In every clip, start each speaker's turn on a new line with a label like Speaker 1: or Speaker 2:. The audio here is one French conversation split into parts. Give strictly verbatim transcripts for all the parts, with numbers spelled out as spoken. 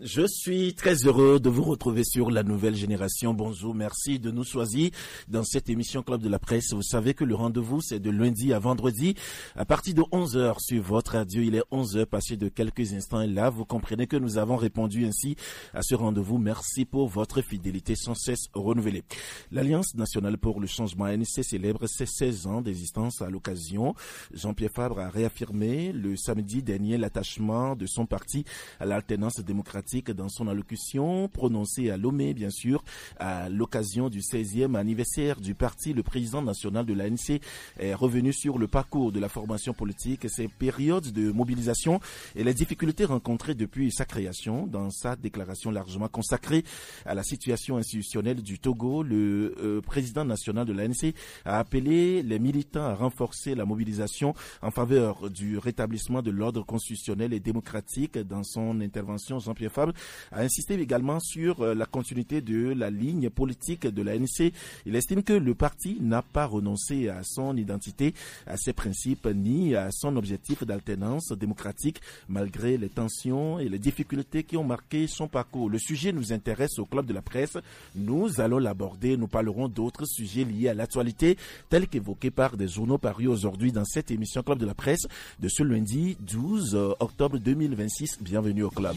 Speaker 1: Je suis très heureux de vous retrouver sur La Nouvelle Génération. Bonjour, merci de nous choisir dans cette émission Club de la Presse. Vous savez que le rendez-vous, c'est de lundi à vendredi à partir de onze heures sur votre radio. Il est onze heures passé de quelques instants et là, vous comprenez que nous avons répondu ainsi à ce rendez-vous. Merci pour votre fidélité sans cesse renouvelée. L'Alliance nationale pour le changement A N C célèbre ses seize ans d'existence. À l'occasion, Jean-Pierre Fabre a réaffirmé le samedi dernier l'attachement de son parti à l'alternance démocratique dans son allocution prononcée à Lomé, bien sûr, à l'occasion du seizième anniversaire du parti. Le président national de l'A N C est revenu sur le parcours de la formation politique, ses périodes de mobilisation et les difficultés rencontrées depuis sa création. Dans sa déclaration largement consacrée à la situation institutionnelle du Togo, le euh, président national de l'A N C a appelé les militants à renforcer la mobilisation en faveur du rétablissement de l'ordre constitutionnel et démocratique. Dans son intervention, Jean-Pierre Fabre a insisté également sur la continuité de la ligne politique de l'A N C. Il estime que le parti n'a pas renoncé à son identité, à ses principes, ni à son objectif d'alternance démocratique, malgré les tensions et les difficultés qui ont marqué son parcours. Le sujet nous intéresse au Club de la Presse. Nous allons l'aborder. Nous parlerons d'autres sujets liés à l'actualité, tels qu'évoqués par des journaux parus aujourd'hui dans cette émission Club de la Presse de ce lundi douze octobre deux mille vingt-six. Bienvenue au Club.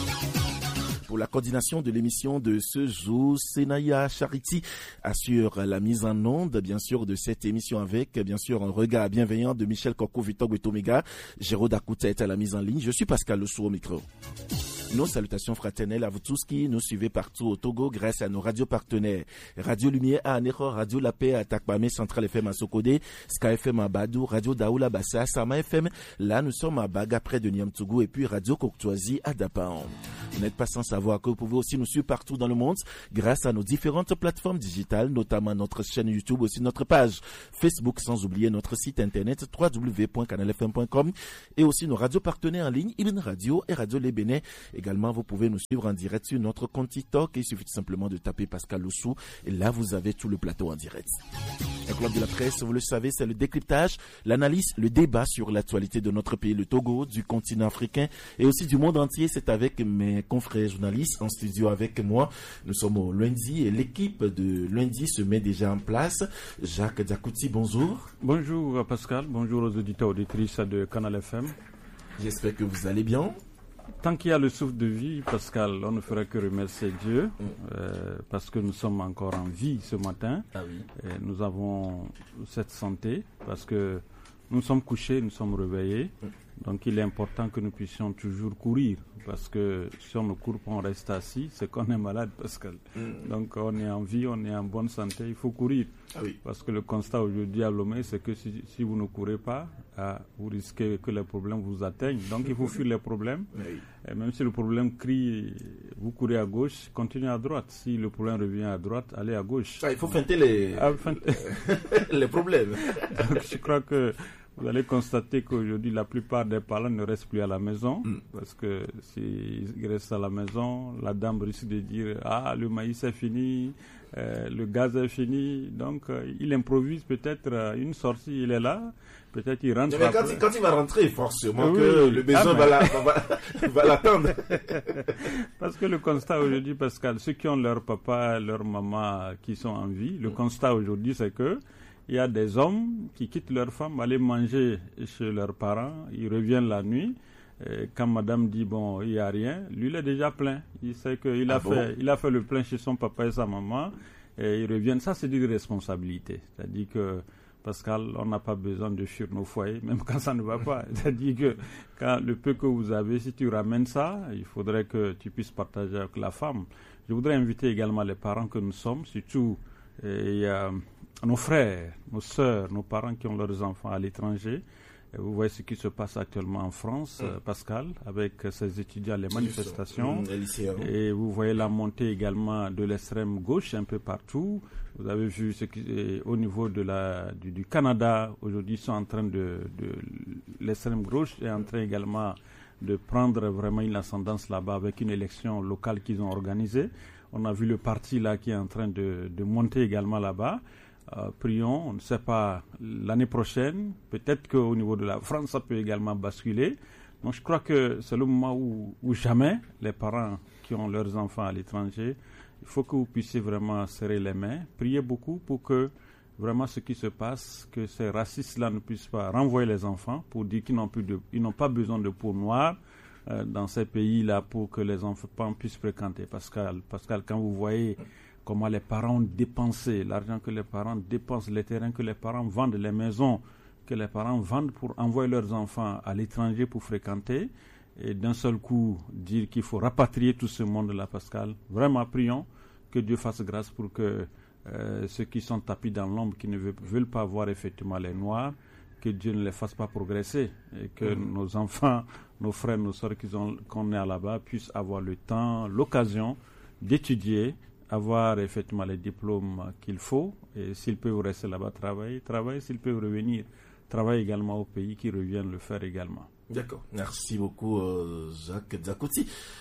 Speaker 1: Pour la coordination de l'émission de ce jour, Senaya Charity assure la mise en onde, bien sûr, de cette émission avec, bien sûr, un regard bienveillant de Michel Koko Vitog et Tomega. Géraud Dakouta est à la mise en ligne. Je suis Pascal Lessou au micro. Nos salutations fraternelles à vous tous qui nous suivez partout au Togo grâce à nos radios partenaires. Radio Lumière à Anéro, Radio La Paix à Takpamé, Central F M à Sokodé, Sky F M à Badou, Radio Daoula Bassa, Sama F M. Là, nous sommes à Baga près de Niamtougou et puis Radio Coctoisie à Dapaon. Vous n'êtes pas sans savoir que vous pouvez aussi nous suivre partout dans le monde grâce à nos différentes plateformes digitales, notamment notre chaîne YouTube, aussi notre page Facebook, sans oublier notre site internet w w w point canal f m point com et aussi nos radios partenaires en ligne, Ibn Radio et Radio Les Bénin. Également, vous pouvez nous suivre en direct sur notre compte TikTok. Il suffit simplement de taper Pascal Lessou et là, vous avez tout le plateau en direct. Le Club de la Presse, vous le savez, c'est le décryptage, l'analyse, le débat sur l'actualité de notre pays, le Togo, du continent africain et aussi du monde entier. C'est avec mes confrères journalistes en studio avec moi. Nous sommes au lundi et l'équipe de lundi se met déjà en place. Jacques Diakouti, bonjour.
Speaker 2: Bonjour Pascal, bonjour aux auditeurs auditrices de Canal F M.
Speaker 1: J'espère que vous allez bien.
Speaker 2: Tant qu'il y a le souffle de vie, Pascal, on ne ferait que remercier Dieu mm. euh, parce que nous sommes encore en vie ce matin.
Speaker 1: Ah oui.
Speaker 2: Et nous avons cette santé parce que nous sommes couchés, nous sommes réveillés. Mm. Donc il est important que nous puissions toujours courir parce que si on ne court pas, on reste assis, c'est qu'on est malade, Pascal. Mm. Donc on est en vie, on est en bonne santé, il faut courir.
Speaker 1: Ah oui.
Speaker 2: Parce que le constat aujourd'hui à Lomé, c'est que si, si vous ne courez pas, ah, vous risquez que les problèmes vous atteignent. Donc il faut fuir les problèmes.
Speaker 1: Oui.
Speaker 2: Et même si le problème crie, vous courez à gauche, continuez à droite. Si le problème revient à droite, allez à gauche.
Speaker 1: Ah, il faut feinter les,
Speaker 2: ah, feinter.
Speaker 1: les problèmes.
Speaker 2: Donc, je crois que vous allez constater qu'aujourd'hui, la plupart des parents ne restent plus à la maison. Mm. Parce que s'ils restent à la maison, la dame risque de dire « Ah, le maïs est fini, euh, le gaz est fini. » Donc, euh, il improvise peut-être euh, une sortie, il est là. Peut-être il rentre.
Speaker 1: Mais quand il, quand il va rentrer, forcément oui, que le besoin ah, va, la, va, va l'attendre.
Speaker 2: Parce que le constat aujourd'hui, Pascal, ceux qui ont leur papa, leur maman qui sont en vie, le mm. constat aujourd'hui, c'est que il y a des hommes qui quittent leur femme, aller manger chez leurs parents, ils reviennent la nuit. Et quand madame dit bon, il n'y a rien, lui il est déjà plein. Il sait qu'il a, ah fait, bon il a fait le plein chez son papa et sa maman, et ils reviennent. Ça, c'est une responsabilité. C'est-à-dire que, Pascal, on n'a pas besoin de fuir nos foyers, même quand ça ne va pas. C'est-à-dire que quand le peu que vous avez, si tu ramènes ça, il faudrait que tu puisses partager avec la femme. Je voudrais inviter également les parents que nous sommes, surtout et, euh, nos frères, nos sœurs, nos parents qui ont leurs enfants à l'étranger. Et vous voyez ce qui se passe actuellement en France, mmh. Pascal, avec ces étudiants, les manifestations.
Speaker 1: Mmh,
Speaker 2: et vous voyez la montée également de l'extrême gauche un peu partout. Vous avez vu ce qui est au niveau de la, du, du Canada. Aujourd'hui, ils sont en train de, de l'extrême gauche est en train également de prendre vraiment une ascendance là-bas avec une élection locale qu'ils ont organisée. On a vu le parti là qui est en train de, de monter également là-bas. Euh, prions, on ne sait pas, l'année prochaine, peut-être qu'au niveau de la France, ça peut également basculer. Donc je crois que c'est le moment où, où jamais les parents qui ont leurs enfants à l'étranger, il faut que vous puissiez vraiment serrer les mains, prier beaucoup pour que vraiment ce qui se passe, que ces racistes-là ne puissent pas renvoyer les enfants pour dire qu'ils n'ont, plus de, ils n'ont pas besoin de peau noire euh, dans ces pays-là pour que les enfants puissent fréquenter. Pascal, Pascal, quand vous voyez comment les parents ont dépensé, l'argent que les parents dépensent, les terrains que les parents vendent, les maisons que les parents vendent pour envoyer leurs enfants à l'étranger pour fréquenter, et d'un seul coup dire qu'il faut rapatrier tout ce monde-là, Pascal, vraiment prions que Dieu fasse grâce pour que euh, ceux qui sont tapis dans l'ombre, qui ne veulent, veulent pas voir effectivement les Noirs, que Dieu ne les fasse pas progresser, et que mmh. nos enfants, nos frères, nos soeurs qui ont, qu'on est là-bas puissent avoir le temps, l'occasion d'étudier, avoir effectivement les diplômes qu'il faut, et s'ils peuvent rester là-bas, travailler, travailler, s'ils peuvent revenir, travailler également au pays, qui reviennent le faire également.
Speaker 1: D'accord, merci beaucoup euh, Jacques Zakoti.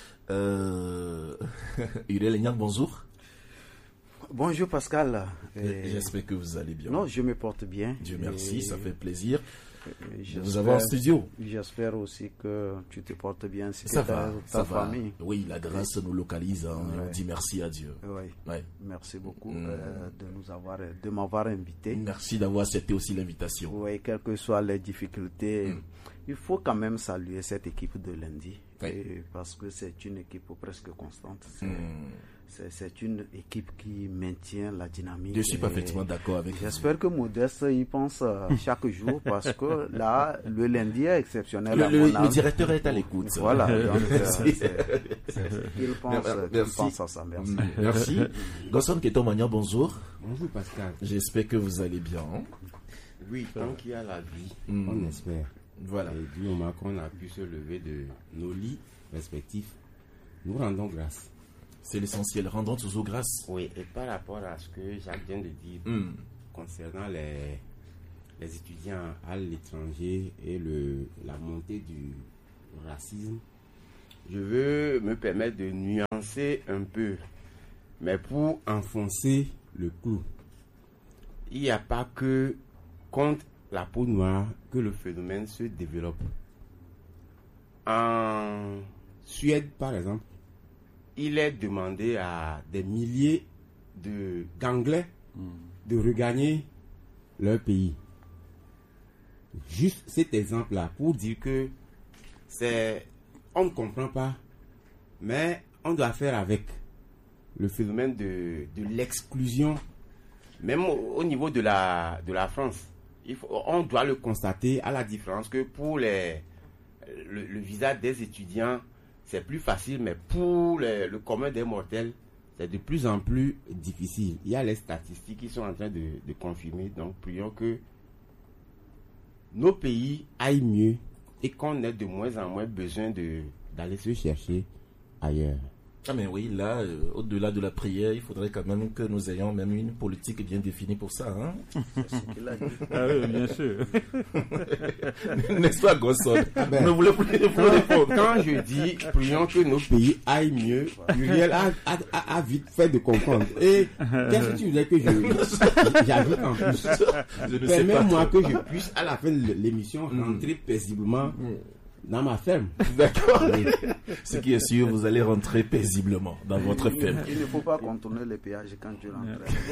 Speaker 1: Euh... Uriel Nyang, bonjour.
Speaker 3: Bonjour Pascal.
Speaker 1: Et... J'espère que vous allez bien.
Speaker 3: Non, je me porte bien.
Speaker 1: Dieu merci, et... ça fait plaisir.
Speaker 3: J'espère,
Speaker 1: vous avez en studio.
Speaker 3: J'espère aussi que tu te portes bien.
Speaker 1: C'est ça
Speaker 3: ta,
Speaker 1: va,
Speaker 3: ta
Speaker 1: ça
Speaker 3: famille.
Speaker 1: Va. Oui, la grâce nous localise. Hein,
Speaker 3: ouais.
Speaker 1: On dit merci à Dieu.
Speaker 3: Oui.
Speaker 1: Ouais.
Speaker 3: Merci beaucoup
Speaker 1: mmh.
Speaker 3: euh, de nous avoir, de m'avoir invité.
Speaker 1: Merci d'avoir accepté aussi l'invitation.
Speaker 3: Oui, quelles que soient les difficultés, mmh. il faut quand même saluer cette équipe de lundi,
Speaker 1: oui.
Speaker 3: et parce que c'est une équipe presque constante. C'est,
Speaker 1: mmh.
Speaker 3: c'est, c'est une équipe qui maintient la dynamique.
Speaker 1: Je suis parfaitement d'accord avec
Speaker 3: J'espère vous. que Modeste y pense chaque jour, parce que là, le lundi est exceptionnel.
Speaker 1: Le, le, le directeur est à l'écoute.
Speaker 3: Voilà, donc c'est, c'est, c'est, il pense,
Speaker 1: merci.
Speaker 3: il pense à ça. Merci.
Speaker 1: Merci. Gosson Ketomania, bonjour.
Speaker 4: Bonjour Pascal.
Speaker 1: J'espère que vous allez bien.
Speaker 4: Oui, tant qu'il y a la vie,
Speaker 1: mmh.
Speaker 4: on espère.
Speaker 1: Voilà.
Speaker 4: Et du moment qu'on a pu se lever de nos lits respectifs, nous rendons grâce.
Speaker 1: C'est l'essentiel, rendons toujours grâce.
Speaker 4: Oui, et par rapport à ce que Jacques vient de dire
Speaker 1: mmh.
Speaker 4: concernant les, les étudiants à l'étranger et le, la montée du racisme, je veux me permettre de nuancer un peu, mais pour enfoncer le clou. Il n'y a pas que contre la peau noire que le phénomène se développe. En Suède, par exemple, il est demandé à des milliers de, d'Anglais mmh. de regagner leur pays. Juste cet exemple-là pour dire que c'est, on ne comprend pas, mais on doit faire avec le phénomène de, de l'exclusion, même au, au niveau de la, de la France. Il faut, on doit le constater à la différence que pour les, le, le visa des étudiants, c'est plus facile, mais pour les, le commun des mortels, c'est de plus en plus difficile. Il y a les statistiques qui sont en train de, de confirmer, donc prions que nos pays aillent mieux et qu'on ait de moins en moins besoin de, d'aller se chercher ailleurs.
Speaker 1: Ah mais oui, là, euh, au-delà de la prière, il faudrait quand même que nous ayons même une politique bien définie pour ça. Hein?
Speaker 3: C'est ce qu'il a dit.
Speaker 2: Ah oui, bien sûr.
Speaker 1: N'est-ce pas, Gosson?
Speaker 4: Ah ben,
Speaker 1: ne voulez plus répondre.
Speaker 4: Quand je dis prions que nos pays aillent mieux, Uriel a, a, a, a vite fait de comprendre. Et qu'est-ce que tu voulais que je j'ajoute en plus? Permets-moi que je puisse, à la fin de l'émission, rentrer mm. paisiblement mm. dans ma ferme.
Speaker 1: D'accord. Oui. Ce qui est sûr, vous allez rentrer paisiblement dans votre ferme.
Speaker 3: Il ne faut pas contourner les péages quand tu rentres.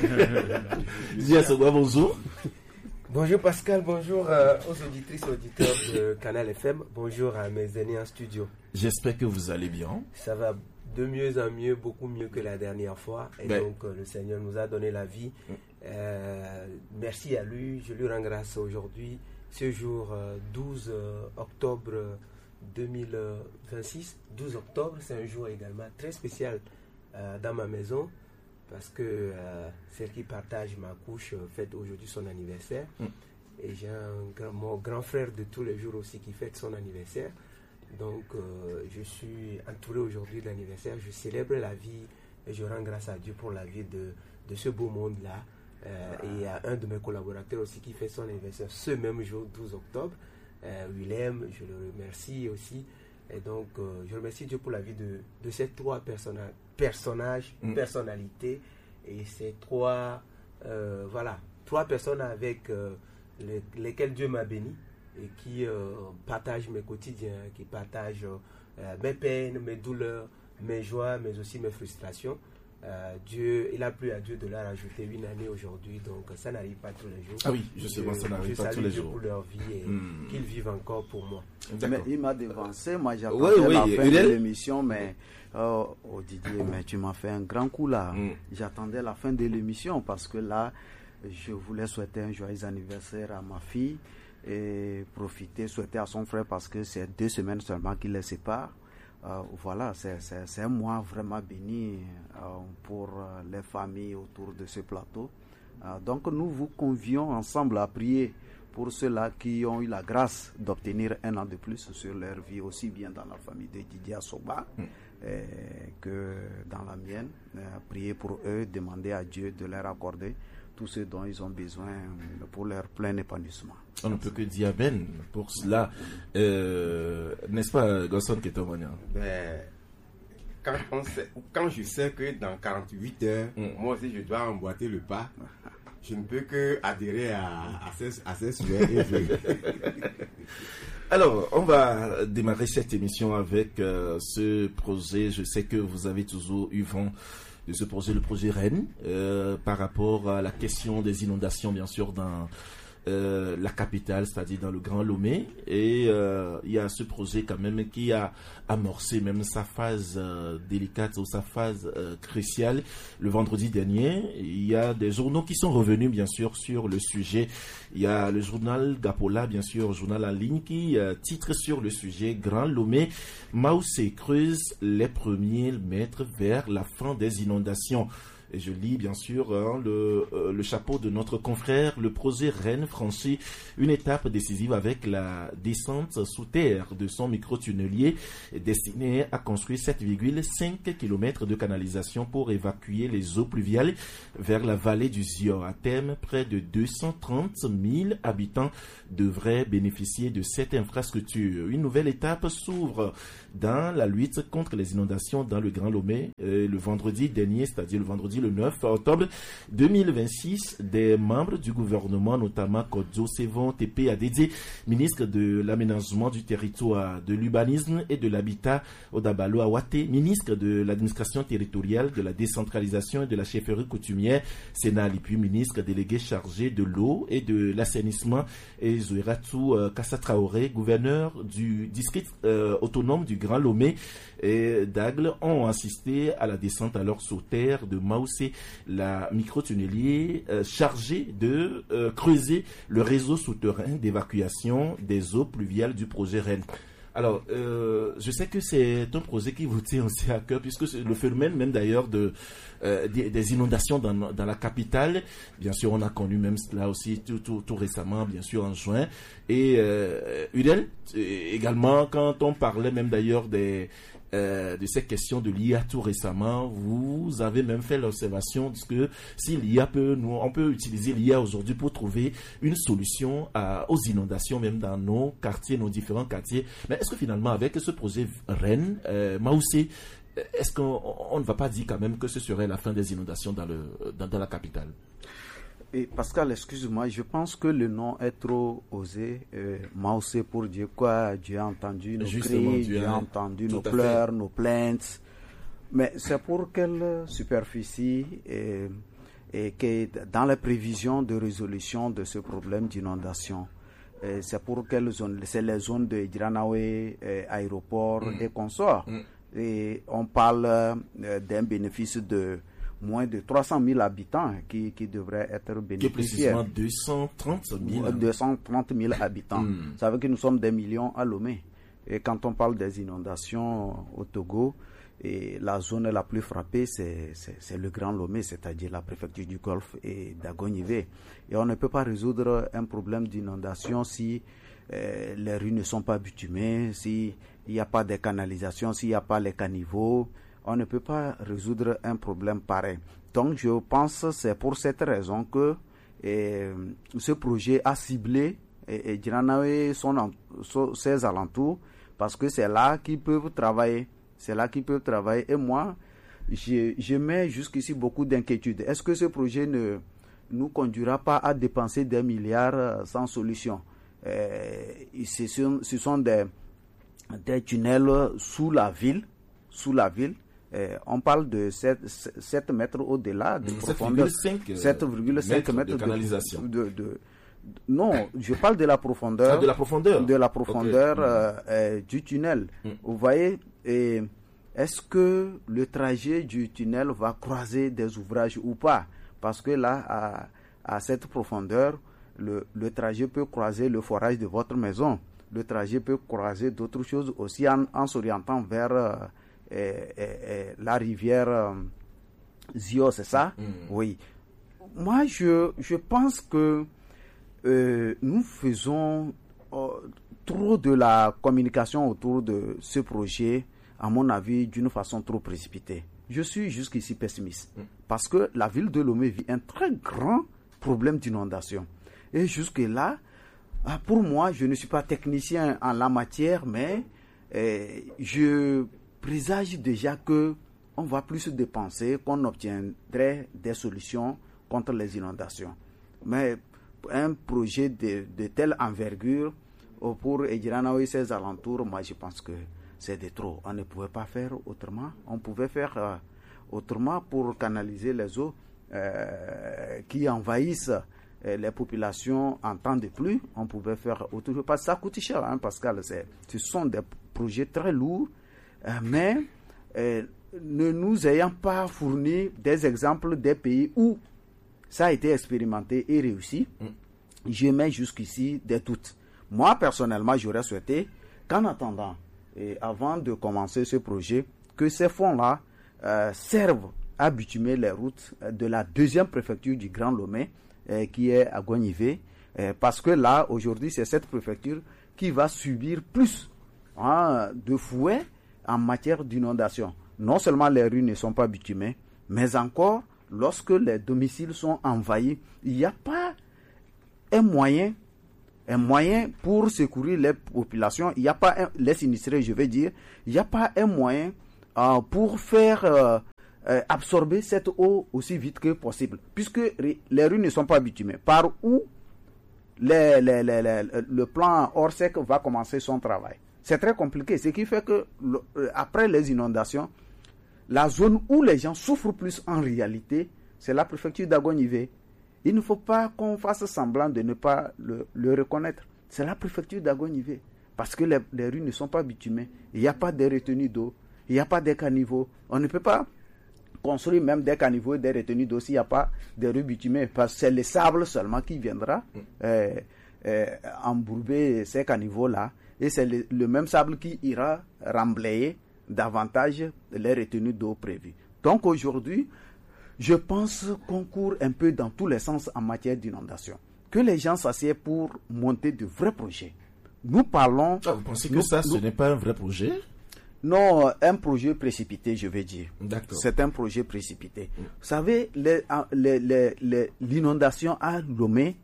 Speaker 1: Yes, bonjour.
Speaker 5: Bonjour Pascal, bonjour euh, aux auditrices et auditeurs de Canal F M. Bonjour à mes aînés en studio.
Speaker 1: J'espère que vous allez bien.
Speaker 5: Ça va de mieux en mieux, beaucoup mieux que la dernière fois. Et
Speaker 1: ben.
Speaker 5: donc euh, le Seigneur nous a donné la vie. Euh, merci à lui, je lui rends grâce aujourd'hui. Ce jour euh, douze octobre deux mille vingt-six, douze octobre, c'est un jour également très spécial euh, dans ma maison parce que euh, celle qui partage ma couche euh, fête aujourd'hui son anniversaire mm. et j'ai un grand, mon grand frère de tous les jours aussi qui fête son anniversaire. Donc euh, je suis entouré aujourd'hui d'anniversaire, je célèbre la vie et je rends grâce à Dieu pour la vie de, de ce beau monde-là. Euh, et il y a un de mes collaborateurs aussi qui fait son anniversaire ce même jour, douze octobre. Euh, Willem, je le remercie aussi. Et donc, euh, je remercie Dieu pour la vie de, de ces trois personna- personnages, mm. personnalités. Et ces trois, euh, voilà, trois personnes avec euh, les, lesquelles Dieu m'a béni. et qui euh, partage mes quotidiens, qui partage euh, mes peines, mes douleurs, mes joies, mais aussi mes frustrations. Euh, Dieu, il a plu à Dieu de leur ajouter une année aujourd'hui, donc ça n'arrive pas tous les jours.
Speaker 1: Ah oui, justement, ça n'arrive pas tous les
Speaker 5: Dieu
Speaker 1: jours.
Speaker 5: Pour leur vie et hmm. qu'ils vivent encore pour moi.
Speaker 3: Mais il m'a dévancé, moi j'attendais
Speaker 1: oui, oui,
Speaker 3: la fin
Speaker 1: de
Speaker 3: l'émission, mais oh, oh Didier, mais tu m'as fait un grand coup là. Mm. J'attendais la fin de l'émission parce que là, je voulais souhaiter un joyeux anniversaire à ma fille et profiter, souhaiter à son frère parce que c'est deux semaines seulement qui les séparent. Euh, voilà, c'est, c'est, c'est un mois vraiment béni euh, pour euh, les familles autour de ce plateau. Euh, donc nous vous convions ensemble à prier pour ceux-là qui ont eu la grâce d'obtenir un an de plus sur leur vie, aussi bien dans la famille de Didier Assoba mm. euh, que dans la mienne. Euh, prier pour eux, demander à Dieu de leur accorder tout ce dont ils ont besoin pour leur plein épanouissement.
Speaker 1: On ne peut que dire amen pour cela. Euh, n'est-ce pas, Gosson Ketomania?
Speaker 4: Ben, quand, on sait, quand je sais que dans quarante-huit heures, mm. moi aussi je dois emboîter le pas, je ne peux que adhérer à, à ces, à ces sujets.
Speaker 1: Alors, on va démarrer cette émission avec euh, ce projet. Je sais que vous avez toujours eu vent de ce projet, le projet Rennes, euh, par rapport à la question des inondations, bien sûr, dans euh, la capitale, c'est-à-dire dans le Grand Lomé. Et euh, il y a ce projet quand même qui a amorcé même sa phase euh, délicate ou sa phase euh, cruciale le vendredi dernier. Il y a des journaux qui sont revenus, bien sûr, sur le sujet. Il y a le journal Gapola, bien sûr, journal en ligne, qui euh, titre sur le sujet Grand Lomé. Maoussé creuse les premiers mètres vers la fin des inondations. Et je lis bien sûr hein, le, euh, le chapeau de notre confrère. Le projet Rennes franchit une étape décisive avec la descente sous terre de son micro-tunnelier destiné à construire sept virgule cinq kilomètres de canalisation pour évacuer les eaux pluviales vers la vallée du Zior. À terme, près de deux cent trente mille habitants devraient bénéficier de cette infrastructure. Une nouvelle étape s'ouvre dans la lutte contre les inondations dans le Grand Lomé. Euh, le vendredi dernier, c'est-à-dire le vendredi le neuf octobre deux mille vingt-six, des membres du gouvernement, notamment Kodzo Sevon T P A D D, ministre de l'aménagement du territoire, de l'urbanisme et de l'habitat, Odabalo Awate, ministre de l'administration territoriale, de la décentralisation et de la chefferie coutumière, Sénat Lipu, ministre délégué chargé de l'eau et de l'assainissement, et Zoueratou euh, Kassatraoré, gouverneur du district euh, autonome du Grand Lomé et d'Agle, ont assisté à la descente alors sous terre de Maoussé, la micro-tunnelier euh, chargé de euh, creuser le réseau souterrain d'évacuation des eaux pluviales du projet Rennes. Alors, euh, je sais que c'est un projet qui vous tient aussi à cœur, puisque c'est le phénomène même d'ailleurs de, euh, des, des inondations dans, dans la capitale. Bien sûr, on a connu même cela aussi tout, tout, tout récemment, bien sûr, en juin. Et euh, Udel, également, quand on parlait même d'ailleurs des... Euh, de ces questions de l'I A tout récemment, vous avez même fait l'observation de ce que si l'I A peut, nous, on peut utiliser l'I A aujourd'hui pour trouver une solution à, aux inondations, même dans nos quartiers, nos différents quartiers. Mais est-ce que finalement, avec ce projet Rennes, euh, Maoussé, est-ce qu'on on ne va pas dire quand même que ce serait la fin des inondations dans, le, dans, dans la capitale?
Speaker 3: Et Pascal, excuse-moi, je pense que le nom est trop osé. Euh, Maoussé pour dire quoi? Dieu a entendu nos
Speaker 1: Justement,
Speaker 3: cris,
Speaker 1: Dieu
Speaker 3: Dieu
Speaker 1: a
Speaker 3: a entendu nos
Speaker 1: fait.
Speaker 3: pleurs, nos plaintes. Mais c'est pour quelle superficie et, et que dans les prévisions de résolution de ce problème d'inondation, et c'est pour quelles zones? C'est les zones de Djiranawe, aéroport mm. et consorts. Mm. Et on parle euh, d'un bénéfice de moins de trois cent mille habitants qui, qui devraient être bénéficiaires.
Speaker 1: Qui est précisément deux cent trente mille.
Speaker 3: deux cent trente mille habitants. Mm. Ça veut dire que nous sommes des millions à Lomé. Et quand on parle des inondations au Togo, et la zone la plus frappée, c'est, c'est, c'est le Grand Lomé, c'est-à-dire la préfecture du Golfe et d'Agonivé. Et on ne peut pas résoudre un problème d'inondation si euh, les rues ne sont pas bitumées, s'il n'y a pas de canalisation, s'il n'y a pas les caniveaux. On ne peut pas résoudre un problème pareil. Donc, je pense que c'est pour cette raison que et, ce projet a ciblé et, et Djiranawe son, son, ses alentours, parce que c'est là qu'ils peuvent travailler. C'est là qu'ils peuvent travailler. Et moi, je, je mets jusqu'ici beaucoup d'inquiétudes. Est-ce que ce projet ne nous conduira pas à dépenser des milliards sans solution? euh, ce sont, ce sont des, des tunnels sous la ville, sous la ville. Euh, on parle de sept mètres au-delà de profondeur. sept virgule cinq mètres de canalisation. De, de, de, non, je parle de la profondeur.
Speaker 1: Ah, de la profondeur.
Speaker 3: De la profondeur okay. euh, euh, du tunnel.
Speaker 1: Mm.
Speaker 3: Vous voyez, et est-ce que le trajet du tunnel va croiser des ouvrages ou pas? Parce que là, à, à cette profondeur, le, le trajet peut croiser le forage de votre maison. Le trajet peut croiser d'autres choses aussi en, en s'orientant vers euh, et, et, et la rivière euh, Zio, c'est ça?
Speaker 1: Mm.
Speaker 3: Oui. Moi, je, je pense que euh, nous faisons euh, trop de la communication autour de ce projet, à mon avis, d'une façon trop précipitée. Je suis jusqu'ici pessimiste. Mm. Parce que la ville de Lomé vit un très grand problème d'inondation. Et jusque-là, pour moi, je ne suis pas technicien en la matière, mais euh, je présage déjà que on va plus dépenser, qu'on obtiendrait des solutions contre les inondations. Mais un projet de, de telle envergure pour Edjirana et ses alentours, moi je pense que c'est de trop. On ne pouvait pas faire autrement. On pouvait faire euh, autrement pour canaliser les eaux euh, qui envahissent euh, les populations en temps de pluie. On pouvait faire autrement. Parce que ça coûte cher, hein, Pascal. C'est, ce sont des projets très lourds. Euh, mais euh, ne nous ayant pas fourni des exemples des pays où ça a été expérimenté et réussi, mm. je mets jusqu'ici des doutes. Moi, personnellement, j'aurais souhaité qu'en attendant, et avant de commencer ce projet, que ces fonds-là euh, servent à bitumer les routes de la deuxième préfecture du Grand Lomé, euh, qui est à Gonivé, euh, parce que là, aujourd'hui, c'est cette préfecture qui va subir plus hein, de fouets en matière d'inondation. Non seulement les rues ne sont pas bitumées, mais encore, lorsque les domiciles sont envahis, il n'y a pas un moyen, un moyen pour secourir les populations, il n'y a pas un, les sinistrés, je veux dire, il n'y a pas un moyen euh, pour faire euh, euh, absorber cette eau aussi vite que possible, puisque les rues ne sont pas bitumées. Par où les, les, les, les, le plan Orsec va commencer son travail? C'est très compliqué, ce qui fait que le, après les inondations, la zone où les gens souffrent plus en réalité, c'est la préfecture d'Agonivé. Il ne faut pas qu'on fasse semblant de ne pas le, le reconnaître. C'est la préfecture d'Agonivé. Parce que les, les rues ne sont pas bitumées. Il n'y a pas de retenues d'eau. Il n'y a pas de caniveaux. On ne peut pas construire même des caniveaux et des retenues d'eau s'il n'y a pas de rues bitumées. Parce que c'est le sable seulement qui viendra euh, euh, embourber ces caniveaux-là. Et c'est le, le même sable qui ira remblayer davantage les retenues d'eau prévues. Donc aujourd'hui, je pense qu'on court un peu dans tous les sens en matière d'inondation. Que les gens s'assiedent pour monter de vrais projets. Nous parlons...
Speaker 1: Ah, vous pensez que
Speaker 3: nous,
Speaker 1: ça,
Speaker 3: nous,
Speaker 1: ce n'est pas un vrai projet?
Speaker 3: Non, un projet précipité, je vais dire.
Speaker 1: D'accord.
Speaker 3: C'est un projet précipité. Mm. Vous savez, les, les, les, les, l'inondation à Lomé,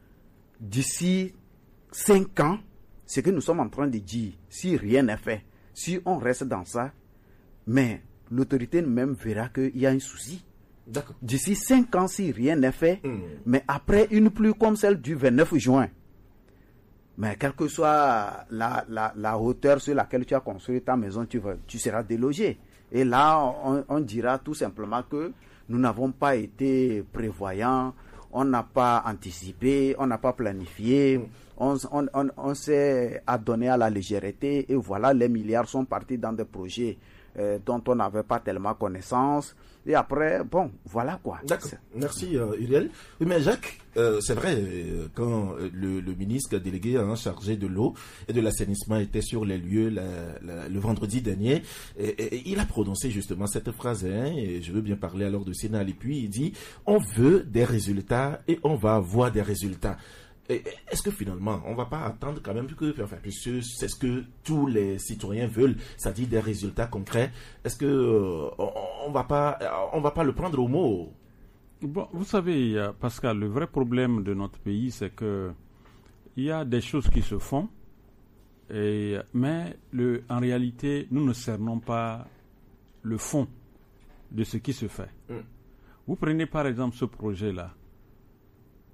Speaker 3: d'ici cinq ans, ce que nous sommes en train de dire, si rien n'est fait, si on reste dans ça, mais l'autorité même verra qu'il y a un souci.
Speaker 1: D'accord.
Speaker 3: D'ici cinq ans, si rien n'est fait,
Speaker 1: mmh.
Speaker 3: mais après une pluie comme celle du vingt-neuf juin, mais quelle que soit la, la, la hauteur sur laquelle tu as construit ta maison, tu, vas, tu seras délogé. Et là, on, on dira tout simplement que nous n'avons pas été prévoyants, on n'a pas anticipé, on n'a pas planifié, mmh. on, on, on, on s'est adonné à la légèreté et voilà, les milliards sont partis dans des projets euh, dont on n'avait pas tellement connaissance. Et après, bon, voilà quoi.
Speaker 1: D'accord. Merci euh, Uriel. Oui, mais Jacques, euh, c'est vrai, euh, quand le, le ministre délégué en chargé de l'eau et de l'assainissement était sur les lieux la, la, le vendredi dernier, et, et, il a prononcé justement cette phrase, hein, et je veux bien parler alors de Sénal, et puis il dit, on veut des résultats et on va avoir des résultats. Est-ce que finalement, on ne va pas attendre quand même que, enfin, puisque c'est ce que tous les citoyens veulent, c'est-à-dire des résultats concrets, est-ce que euh, on ne va pas, on va pas le prendre au mot?
Speaker 2: Bon, vous savez, Pascal, le vrai problème de notre pays, c'est que il y a des choses qui se font, et, mais le, en réalité, nous ne cernons pas le fond de ce qui se fait. Mm. Vous prenez par exemple ce projet-là.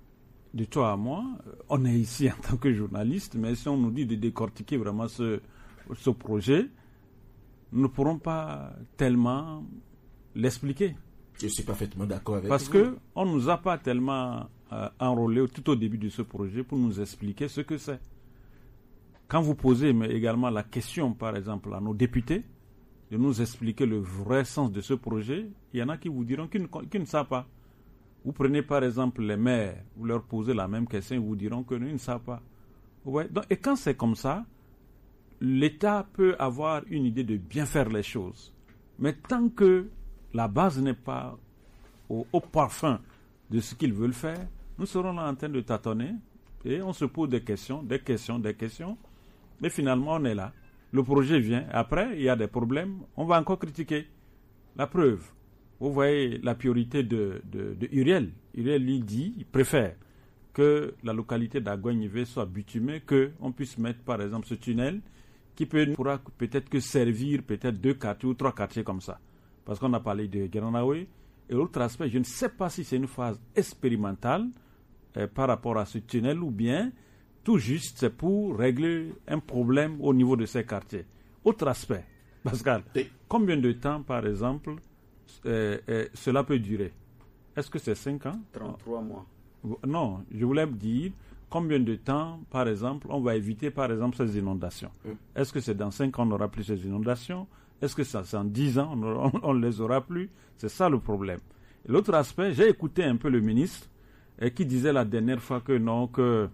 Speaker 2: de toi à moi, on est ici en tant que journaliste, mais si on nous dit de décortiquer vraiment ce, ce projet, nous ne pourrons pas tellement l'expliquer.
Speaker 1: Je suis parfaitement d'accord avec
Speaker 2: Parce
Speaker 1: vous.
Speaker 2: Parce qu'on ne nous a pas tellement euh, enrôlés tout au début de ce projet pour nous expliquer ce que c'est. Quand vous posez mais également la question, par exemple, à nos députés, de nous expliquer le vrai sens de ce projet, il y en a qui vous diront qu'ils ne, qu'ils ne savent pas. Vous prenez par exemple les maires, vous leur posez la même question, ils vous diront qu'ils ne savent pas. Ouais. Donc, et quand c'est comme ça, l'État peut avoir une idée de bien faire les choses. Mais tant que la base n'est pas au, au parfum de ce qu'ils veulent faire, nous serons là en train de tâtonner et on se pose des questions, des questions, des questions. Mais finalement, on est là. Le projet vient. Après, il y a des problèmes. On va encore critiquer. La preuve. Vous voyez la priorité de, de, de Uriel. Uriel lui dit, il préfère que la localité d'Aguagneve soit bitumée, qu'on puisse mettre par exemple ce tunnel qui peut, pourra peut-être que servir peut-être deux quartiers ou trois quartiers comme ça. Parce qu'on a parlé de Gueranaoué. Et l'autre aspect, je ne sais pas si c'est une phase expérimentale euh, par rapport à ce tunnel ou bien tout juste c'est pour régler un problème au niveau de ces quartiers. Autre aspect, Pascal, oui. Combien de temps par exemple euh, euh, cela peut durer? Est-ce que c'est cinq ans?
Speaker 3: trente-trois mois.
Speaker 2: Non, je voulais dire combien de temps, par exemple, on va éviter, par exemple, ces inondations. Mm. Est-ce que c'est dans cinq ans, on n'aura plus ces inondations? Est-ce que ça, c'est en dix ans, on ne les aura plus? C'est ça le problème. Et l'autre aspect, j'ai écouté un peu le ministre eh, qui disait la dernière fois que non, que,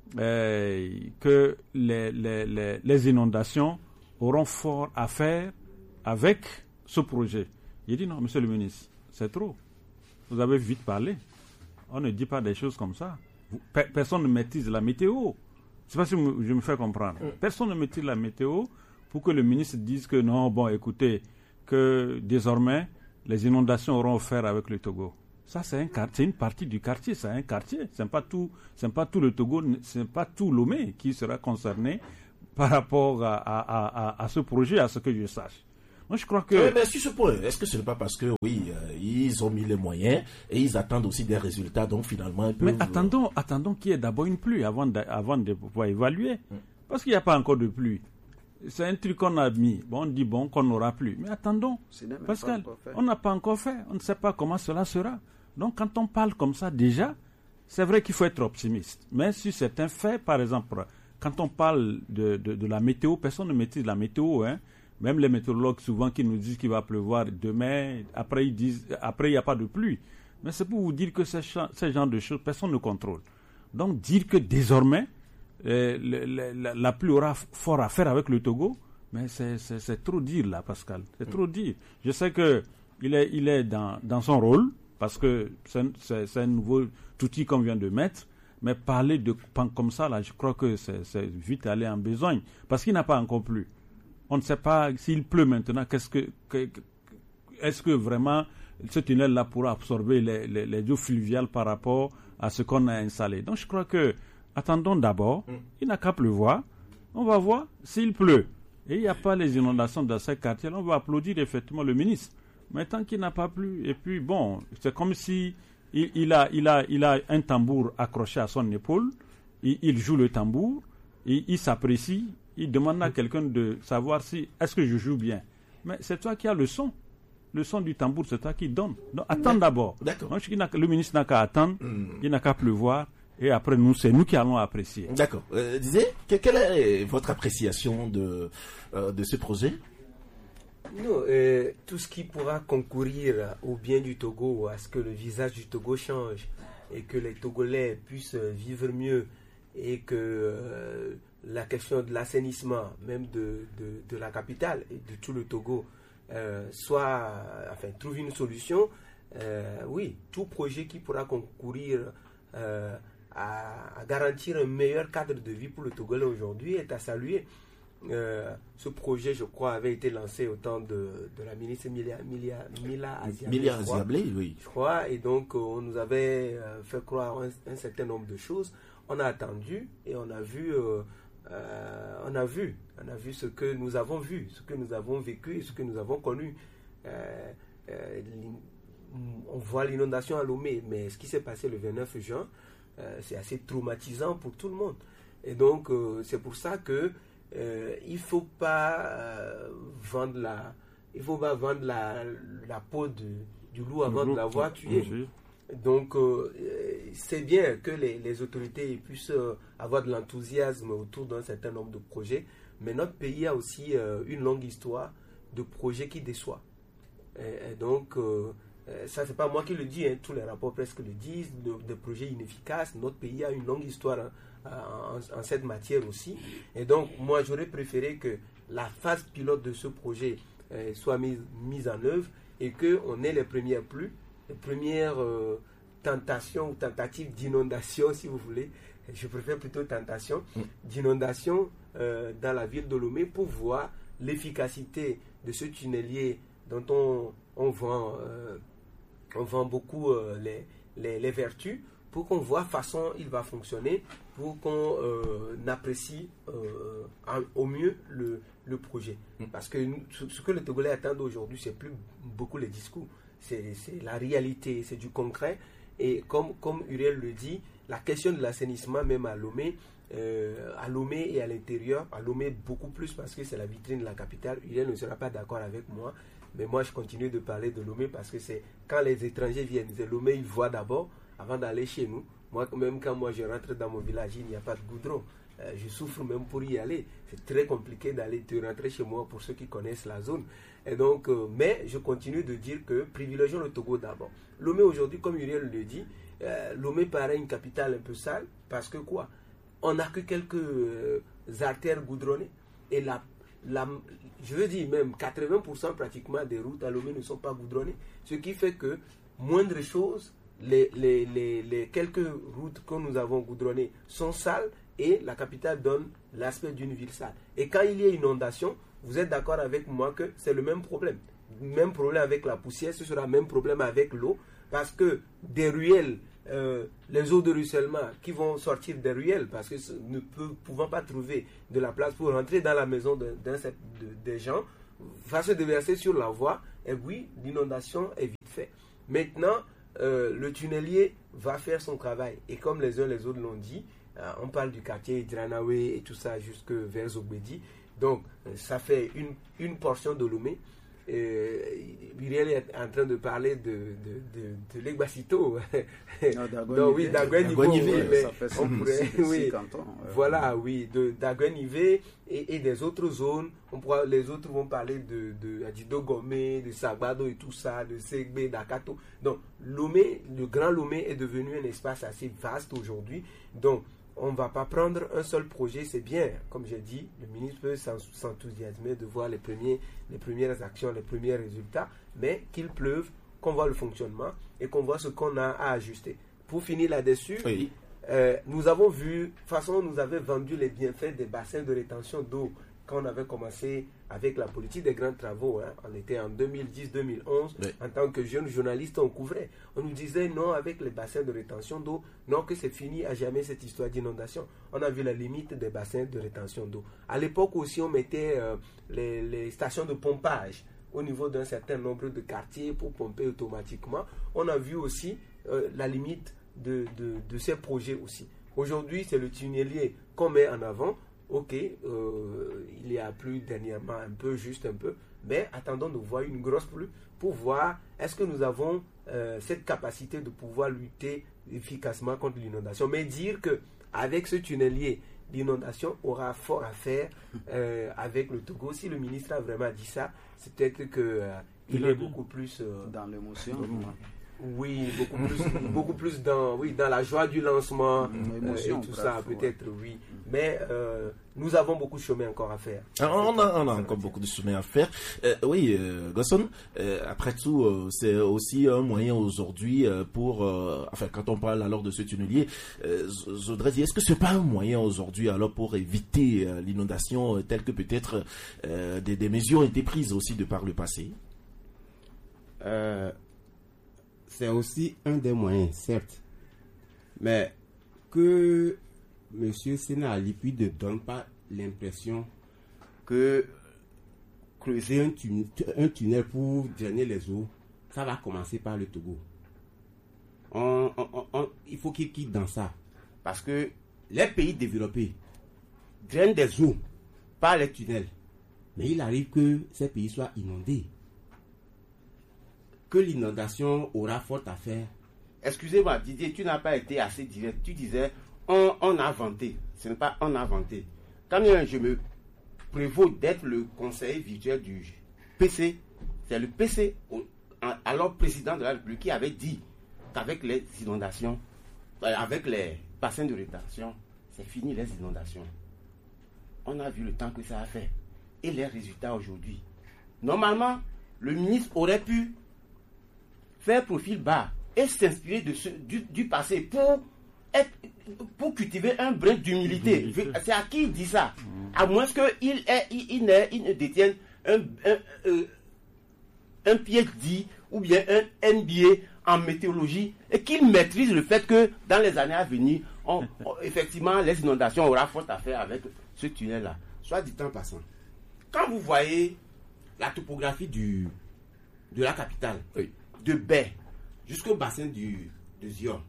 Speaker 2: eh, que les, les, les, les inondations auront fort à faire avec ce projet. Il dit non, monsieur le ministre, c'est trop. Vous avez vite parlé. On ne dit pas des choses comme ça. Personne ne maîtrise la météo. Je ne sais pas si je me fais comprendre. Personne ne maîtrise la météo pour que le ministre dise que non, bon, écoutez, que désormais, les inondations auront offert avec le Togo. Ça, c'est, un, c'est une partie du quartier, c'est un quartier. Ce n'est pas tout, c'est pas tout le Togo, ce n'est pas tout Lomé qui sera concerné par rapport à, à, à, à ce projet, à ce que je sache. Moi, je crois que...
Speaker 1: Oui, mais sur ce point, est-ce que ce n'est pas parce que, oui, euh, ils ont mis les moyens et ils attendent aussi des résultats, donc finalement... Ils peuvent...
Speaker 2: Mais attendons, attendons qu'il y ait d'abord une pluie avant de, avant de pouvoir évaluer. Mm. Parce qu'il n'y a pas encore de pluie. C'est un truc qu'on a mis. Bon, on dit bon qu'on n'aura plus. Mais attendons, Pascal, on n'a pas encore fait. On ne sait pas comment cela sera. Donc, quand on parle comme ça, déjà, c'est vrai qu'il faut être optimiste. Mais si c'est un fait, par exemple, quand on parle de, de, de la météo, personne ne maîtrise la météo, hein. Même les météorologues, souvent, qui nous disent qu'il va pleuvoir demain, après, ils disent, après, il n'y a pas de pluie. Mais c'est pour vous dire que ces, ces genres de choses, personne ne contrôle. Donc, dire que désormais, euh, le, le, la, la pluie aura fort à faire avec le Togo, mais c'est, c'est, c'est trop dire, là, Pascal. C'est trop dire. Je sais qu'il est, il est dans, dans son rôle, parce que c'est, c'est, c'est un nouveau outil qu'on vient de mettre, mais parler de comme ça, là, je crois que c'est, c'est vite aller en besogne, parce qu'il n'a pas encore plu. On ne sait pas s'il pleut maintenant, qu'est-ce que, que, est-ce que vraiment ce tunnel-là pourra absorber les, les, les eaux fluviales par rapport à ce qu'on a installé. Donc je crois que, attendons d'abord, mm. il n'a qu'à pleuvoir, on va voir s'il pleut. Et il n'y a pas les inondations dans ces quartiers, on va applaudir effectivement le ministre. Mais tant qu'il n'a pas plu, et puis bon, c'est comme si il, il, a, il, a, il a un tambour accroché à son épaule, il, il joue le tambour, il, il s'apprécie. Il demande à quelqu'un de savoir si est-ce que je joue bien. Mais c'est toi qui as le son. Le son du tambour, c'est toi qui donne. Donc attends d'abord.
Speaker 1: D'accord.
Speaker 2: Donc, le ministre n'a qu'à attendre, mm. il n'a qu'à pleuvoir, et après nous, c'est nous qui allons apprécier.
Speaker 1: D'accord. Euh, disais, quelle est votre appréciation de, euh, de ce projet?
Speaker 5: Non, euh, tout ce qui pourra concourir au bien du Togo, à ce que le visage du Togo change, et que les Togolais puissent vivre mieux, et que euh, la question de l'assainissement, même de, de, de la capitale et de tout le Togo, euh, soit, enfin, trouve une solution. Euh, oui, tout projet qui pourra concourir euh, à, à garantir un meilleur cadre de vie pour le Togolais aujourd'hui est à saluer. Euh, ce projet, je crois, avait été lancé au temps de, de la ministre Mila, Mila, Mila Aziablé,
Speaker 1: Mila Aziablé, oui.
Speaker 5: Je crois, et donc on nous avait euh, fait croire un, un certain nombre de choses. On a attendu et on a vu, euh, euh, on a vu, on a vu ce que nous avons vu, ce que nous avons vécu et ce que nous avons connu. Euh, euh, on voit l'inondation à Lomé, mais ce qui s'est passé le vingt-neuf juin, euh, c'est assez traumatisant pour tout le monde. Et donc, euh, c'est pour ça que euh, il ne faut pas euh, vendre la, il faut pas vendre la, la peau de, du loup avant de l'avoir tué. Donc, euh, c'est bien que les, les autorités puissent euh, avoir de l'enthousiasme autour d'un certain nombre de projets, mais notre pays a aussi euh, une longue histoire de projets qui déçoivent. Et, et donc, euh, ça, c'est pas moi qui le dis, hein, tous les rapports presque le disent, de, de projets inefficaces. Notre pays a une longue histoire hein, en, en cette matière aussi. Et donc, moi, j'aurais préféré que la phase pilote de ce projet euh, soit mise, mise en œuvre et qu'on ait les premières pluies, les premières euh, tentations ou tentatives d'inondation, si vous voulez. Je préfère plutôt tentation d'inondation euh, dans la ville de Lomé pour voir l'efficacité de ce tunnelier dont on, on, vend, euh, on vend beaucoup euh, les, les, les vertus, pour qu'on voit façon il va fonctionner, pour qu'on euh, apprécie euh, au mieux le, le projet. Parce que nous, ce que les Togolais attendent aujourd'hui, c'est plus beaucoup les discours, c'est, c'est la réalité, c'est du concret. Et comme, comme Uriel le dit, la question de l'assainissement, même à Lomé, euh, à Lomé et à l'intérieur, à Lomé beaucoup plus parce que c'est la vitrine de la capitale. Uriel ne sera pas d'accord avec moi, mais moi je continue de parler de Lomé parce que c'est quand les étrangers viennent, c'est Lomé, ils voient d'abord avant d'aller chez nous. Moi, même quand moi je rentre dans mon village, il n'y a pas de goudron. Euh, je souffre même pour y aller. C'est très compliqué d'aller de rentrer chez moi pour ceux qui connaissent la zone. Et donc, euh, mais je continue de dire que privilégions le Togo d'abord. Lomé aujourd'hui, comme Uriel le dit, euh, Lomé paraît une capitale un peu sale parce que quoi? On n'a que quelques euh, artères goudronnées et la, la, je veux dire même quatre-vingts pour cent pratiquement des routes à Lomé ne sont pas goudronnées. Ce qui fait que moindre chose, les, les, les, les quelques routes que nous avons goudronnées sont sales et la capitale donne l'aspect d'une ville sale. Et quand il y a inondation, vous êtes d'accord avec moi que c'est le même problème. Même problème avec la poussière, ce sera le même problème avec l'eau, parce que des ruelles, euh, les eaux de ruissellement qui vont sortir des ruelles, parce que ne peut, pouvant pas trouver de la place pour rentrer dans la maison de, de, de, des gens, va se déverser sur la voie, et oui, l'inondation est vite faite. Maintenant, euh, le tunnelier va faire son travail, et comme les uns les autres l'ont dit, euh, on parle du quartier Dranawe et tout ça jusque vers Zogbedi. Donc, ça fait une, une portion de Lomé. Uriel est en train de parler de, de, de, de l'Egbasito. Donc, oui, d'Aguenivé. Oui, on pourrait, oui, cantons, euh, voilà, oui, de d'Aguenivé et, et des autres zones. On pourra, les autres vont parler de, de Adido Gomé, de Sagbado et tout ça, de Segbe, d'Akato. Donc, Lomé, le Grand Lomé est devenu un espace assez vaste aujourd'hui. Donc, on ne va pas prendre un seul projet, c'est bien. Comme j'ai dit, le ministre peut s'enthousiasmer de voir les, premiers, les premières actions, les premiers résultats, mais qu'il pleuve, qu'on voit le fonctionnement et qu'on voit ce qu'on a à ajuster. Pour finir là-dessus, oui. euh, nous avons vu, de toute façon, on nous avait vendu les bienfaits des bassins de rétention d'eau quand on avait commencé avec la politique des grands travaux. Hein. On était en deux mille dix deux mille onze, oui. En tant que jeune journaliste, on couvrait. On nous disait non, avec les bassins de rétention d'eau, non, que c'est fini à jamais cette histoire d'inondation. On a vu la limite des bassins de rétention d'eau. À l'époque aussi, on mettait euh, les, les stations de pompage au niveau d'un certain nombre de quartiers pour pomper automatiquement. On a vu aussi euh, la limite de, de, de ces projets aussi. Aujourd'hui, c'est le tunnelier qu'on met en avant. Ok, euh, il y a plu dernièrement un peu, juste un peu, mais attendons de voir une grosse pluie pour voir est-ce que nous avons euh, cette capacité de pouvoir lutter efficacement contre l'inondation. Mais dire que avec ce tunnelier, l'inondation aura fort à faire euh, avec le Togo. Si le ministre a vraiment dit ça, c'est peut-être qu'il euh, est beaucoup plus euh,
Speaker 3: dans l'émotion.
Speaker 5: Oui, beaucoup plus, beaucoup plus dans, oui, dans la joie du lancement euh, et tout bref, ça, peut-être, ouais. Oui. Mais euh, nous avons beaucoup de chemin encore à faire.
Speaker 1: Alors, on, a, on a encore beaucoup de chemin à faire. Euh, oui, euh, Gosson, euh, après tout, euh, c'est aussi un moyen aujourd'hui euh, pour... Euh, enfin, quand on parle alors de ce tunnelier, euh, je voudrais dire, est-ce que c'est pas un moyen aujourd'hui alors pour éviter euh, l'inondation euh, telle que peut-être euh, des, des mesures ont été prises aussi de par le passé?
Speaker 4: Euh... C'est aussi un des moyens, certes. Mais que M. Sénat Alipi ne donne pas l'impression que creuser un tunnel, un tunnel pour drainer les eaux, ça va commencer par le Togo. On, on, on, il faut qu'il quitte dans ça. Parce que les pays développés drainent des eaux par les tunnels. Mais il arrive que ces pays soient inondés. Que l'inondation aura fort à faire. Excusez-moi, Didier, tu n'as pas été assez direct. Tu disais, on, on a vanté. Ce n'est pas on a vanté. Quand je me prévôt d'être le conseiller virtuel du P C, c'est le P C, alors président de la République, qui avait dit qu'avec les inondations, avec les bassins de rétention, c'est fini les inondations. On a vu le temps que ça a fait. Et les résultats aujourd'hui. Normalement, le ministre aurait pu faire profil bas et s'inspirer de ce, du, du passé pour, être, pour cultiver un brin d'humilité. C'est à qui il dit ça? À moins qu'il il, il, il ne détienne un, un, un, un PhD ou bien un M B A en météorologie et qu'il maîtrise le fait que dans les années à venir, on, on, effectivement, les inondations aura fort à faire avec ce tunnel-là. Soit dit en passant. Quand vous voyez la topographie du, de la capitale, oui, de Baie jusqu'au bassin du, de Zion,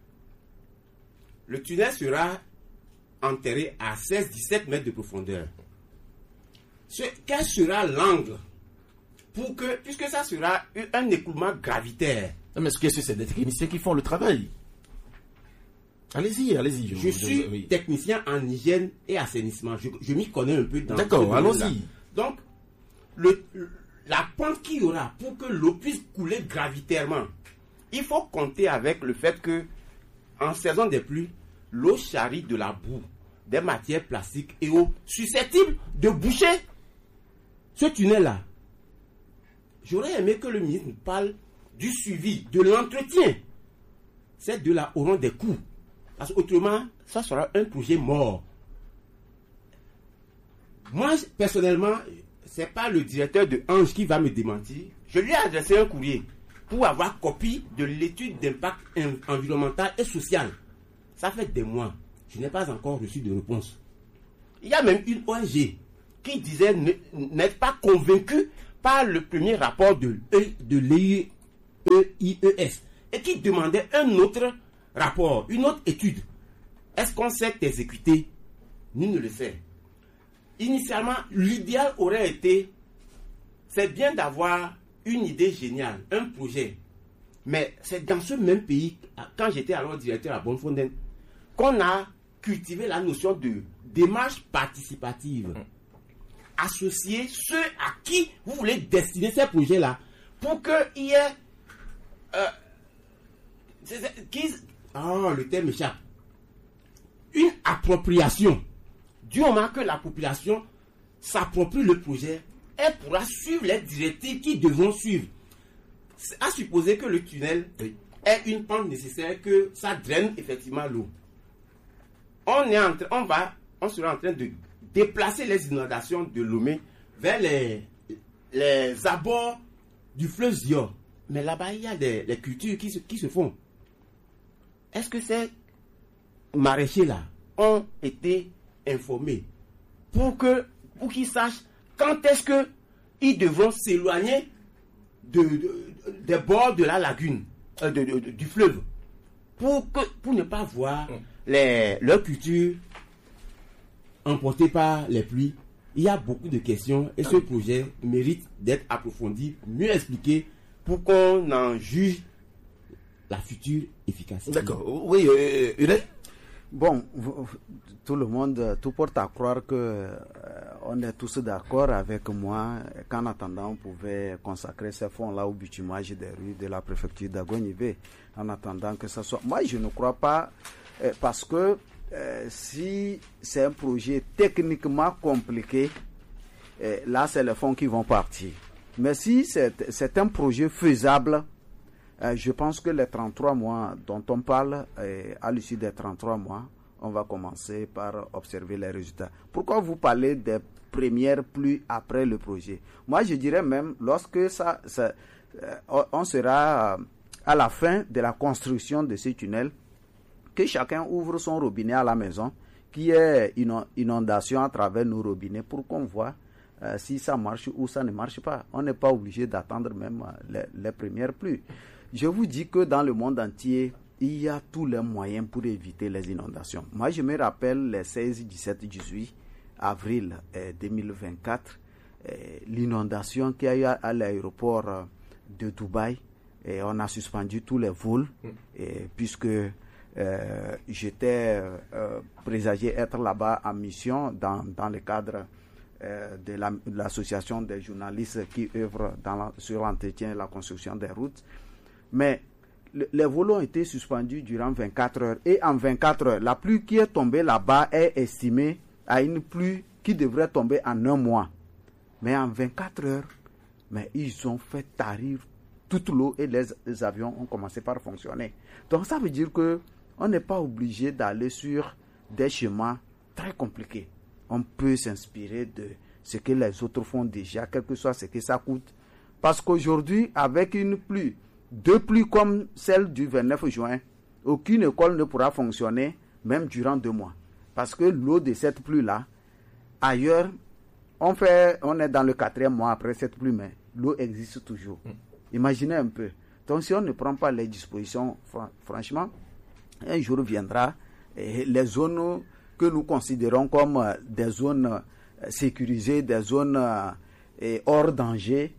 Speaker 4: le tunnel sera enterré à seize à dix-sept mètres de profondeur. Ce, quel sera l'angle pour que, puisque ça sera un écoulement gravitaire.
Speaker 1: Mais est-ce que c'est des techniciens qui font le travail? Allez-y, allez-y.
Speaker 4: Je, je suis oui. technicien en hygiène et assainissement. Je, je m'y connais un peu dans.
Speaker 1: D'accord, allons-y.
Speaker 4: Donc, le, la pente qu'il y aura pour que l'eau puisse couler gravitairement, il faut compter avec le fait que, en saison des pluies, l'eau charrie de la boue, des matières plastiques et eau susceptibles de boucher ce tunnel-là. J'aurais aimé que le ministre nous parle du suivi, de l'entretien. Ces deux-là auront des coûts. Parce qu'autrement, ça sera un projet mort. Moi, personnellement, ce n'est pas le directeur de Ange qui va me démentir. Je lui ai adressé un courrier pour avoir copie de l'étude d'impact environnemental et social. Ça fait des mois. Je n'ai pas encore reçu de réponse. Il y a même une O N G qui disait n'être pas convaincu par le premier rapport de, de l'E I E S et qui demandait un autre rapport, une autre étude. Est-ce qu'on sait exécuter? Nul ne le sait. Initialement, l'idéal aurait été, c'est bien d'avoir une idée géniale, un projet. Mais c'est dans ce même pays, quand j'étais alors directeur à Bonnefontaine, qu'on a cultivé la notion de démarche participative. Associer ceux à qui vous voulez destiner ces projets-là pour qu'il y ait... Euh, c'est, c'est, qu'ils, oh, le terme échappe. Une appropriation. Du moment que la population s'approprie le projet, elle pourra suivre les directives qu'ils devront suivre. C'est à supposer que le tunnel oui. ait une pente nécessaire, que ça draine effectivement l'eau. On est en train, on va, on sera en train de déplacer les inondations de Lomé vers les, les abords du fleuve Zion. Mais là-bas, il y a des, des cultures qui se, qui se font. Est-ce que ces maraîchers-là ont été informés pour que, pour qu'ils sachent quand est-ce qu'ils devront s'éloigner de, de, des bords de la lagune, euh, de, de, de, du fleuve, pour, que, pour ne pas voir les, leur culture emportée par les pluies? Il y a beaucoup de questions et ce projet mérite d'être approfondi, mieux expliqué, pour qu'on en juge la future efficacité.
Speaker 1: D'accord. Oui, euh, Hélène?
Speaker 3: Bon, vous, tout le monde, tout porte à croire que euh, on est tous d'accord avec moi qu'en attendant on pouvait consacrer ces fonds-là au bitumage des rues de la préfecture d'Agonivé, en attendant que ça soit... Moi, je ne crois pas, euh, parce que euh, si c'est un projet techniquement compliqué, euh, là, c'est les fonds qui vont partir. Mais si c'est, c'est un projet faisable, euh, je pense que les trente-trois mois dont on parle, euh, à l'issue des trente-trois mois, on va commencer par observer les résultats. Pourquoi vous parlez des premières pluies après le projet? Moi, je dirais même, lorsque ça, ça euh, on sera à la fin de la construction de ce tunnel, que chacun ouvre son robinet à la maison, qu'il y ait une inondation à travers nos robinets pour qu'on voit Euh, si ça marche ou ça ne marche pas. On n'est pas obligé d'attendre même les, les premières pluies. Je vous dis que dans le monde entier, il y a tous les moyens pour éviter les inondations. Moi, je me rappelle les seize, dix-sept, dix-huit avril eh, deux mille vingt-quatre, eh, l'inondation qu'il y a eu à, à l'aéroport de Dubaï. Et on a suspendu tous les vols, mm. et, puisque euh, j'étais euh, présagé être là-bas en mission dans, dans le cadre euh, de, la, de l'association des journalistes qui œuvrent dans la, sur l'entretien et la construction des routes. Mais le, les vols ont été suspendus durant vingt-quatre heures. Et en vingt-quatre heures, la pluie qui est tombée là-bas est estimée à une pluie qui devrait tomber en un mois. Mais en vingt-quatre heures, mais ils ont fait tarir toute l'eau et les, les avions ont commencé par fonctionner. Donc ça veut dire que on n'est pas obligé d'aller sur des chemins très compliqués. On peut s'inspirer de ce que les autres font déjà, quel que soit ce que ça coûte. Parce qu'aujourd'hui, avec une pluie, deux pluies comme celle du vingt-neuf juin, aucune école ne pourra fonctionner, même durant deux mois. Parce que l'eau de cette pluie-là, ailleurs, on, fait, on est dans le quatrième mois après cette pluie, mais l'eau existe toujours. Mm. Imaginez un peu. Donc si on ne prend pas les dispositions, fr- franchement, un jour viendra, et les zones que nous considérons comme euh, des zones euh, sécurisées, des zones euh, hors danger,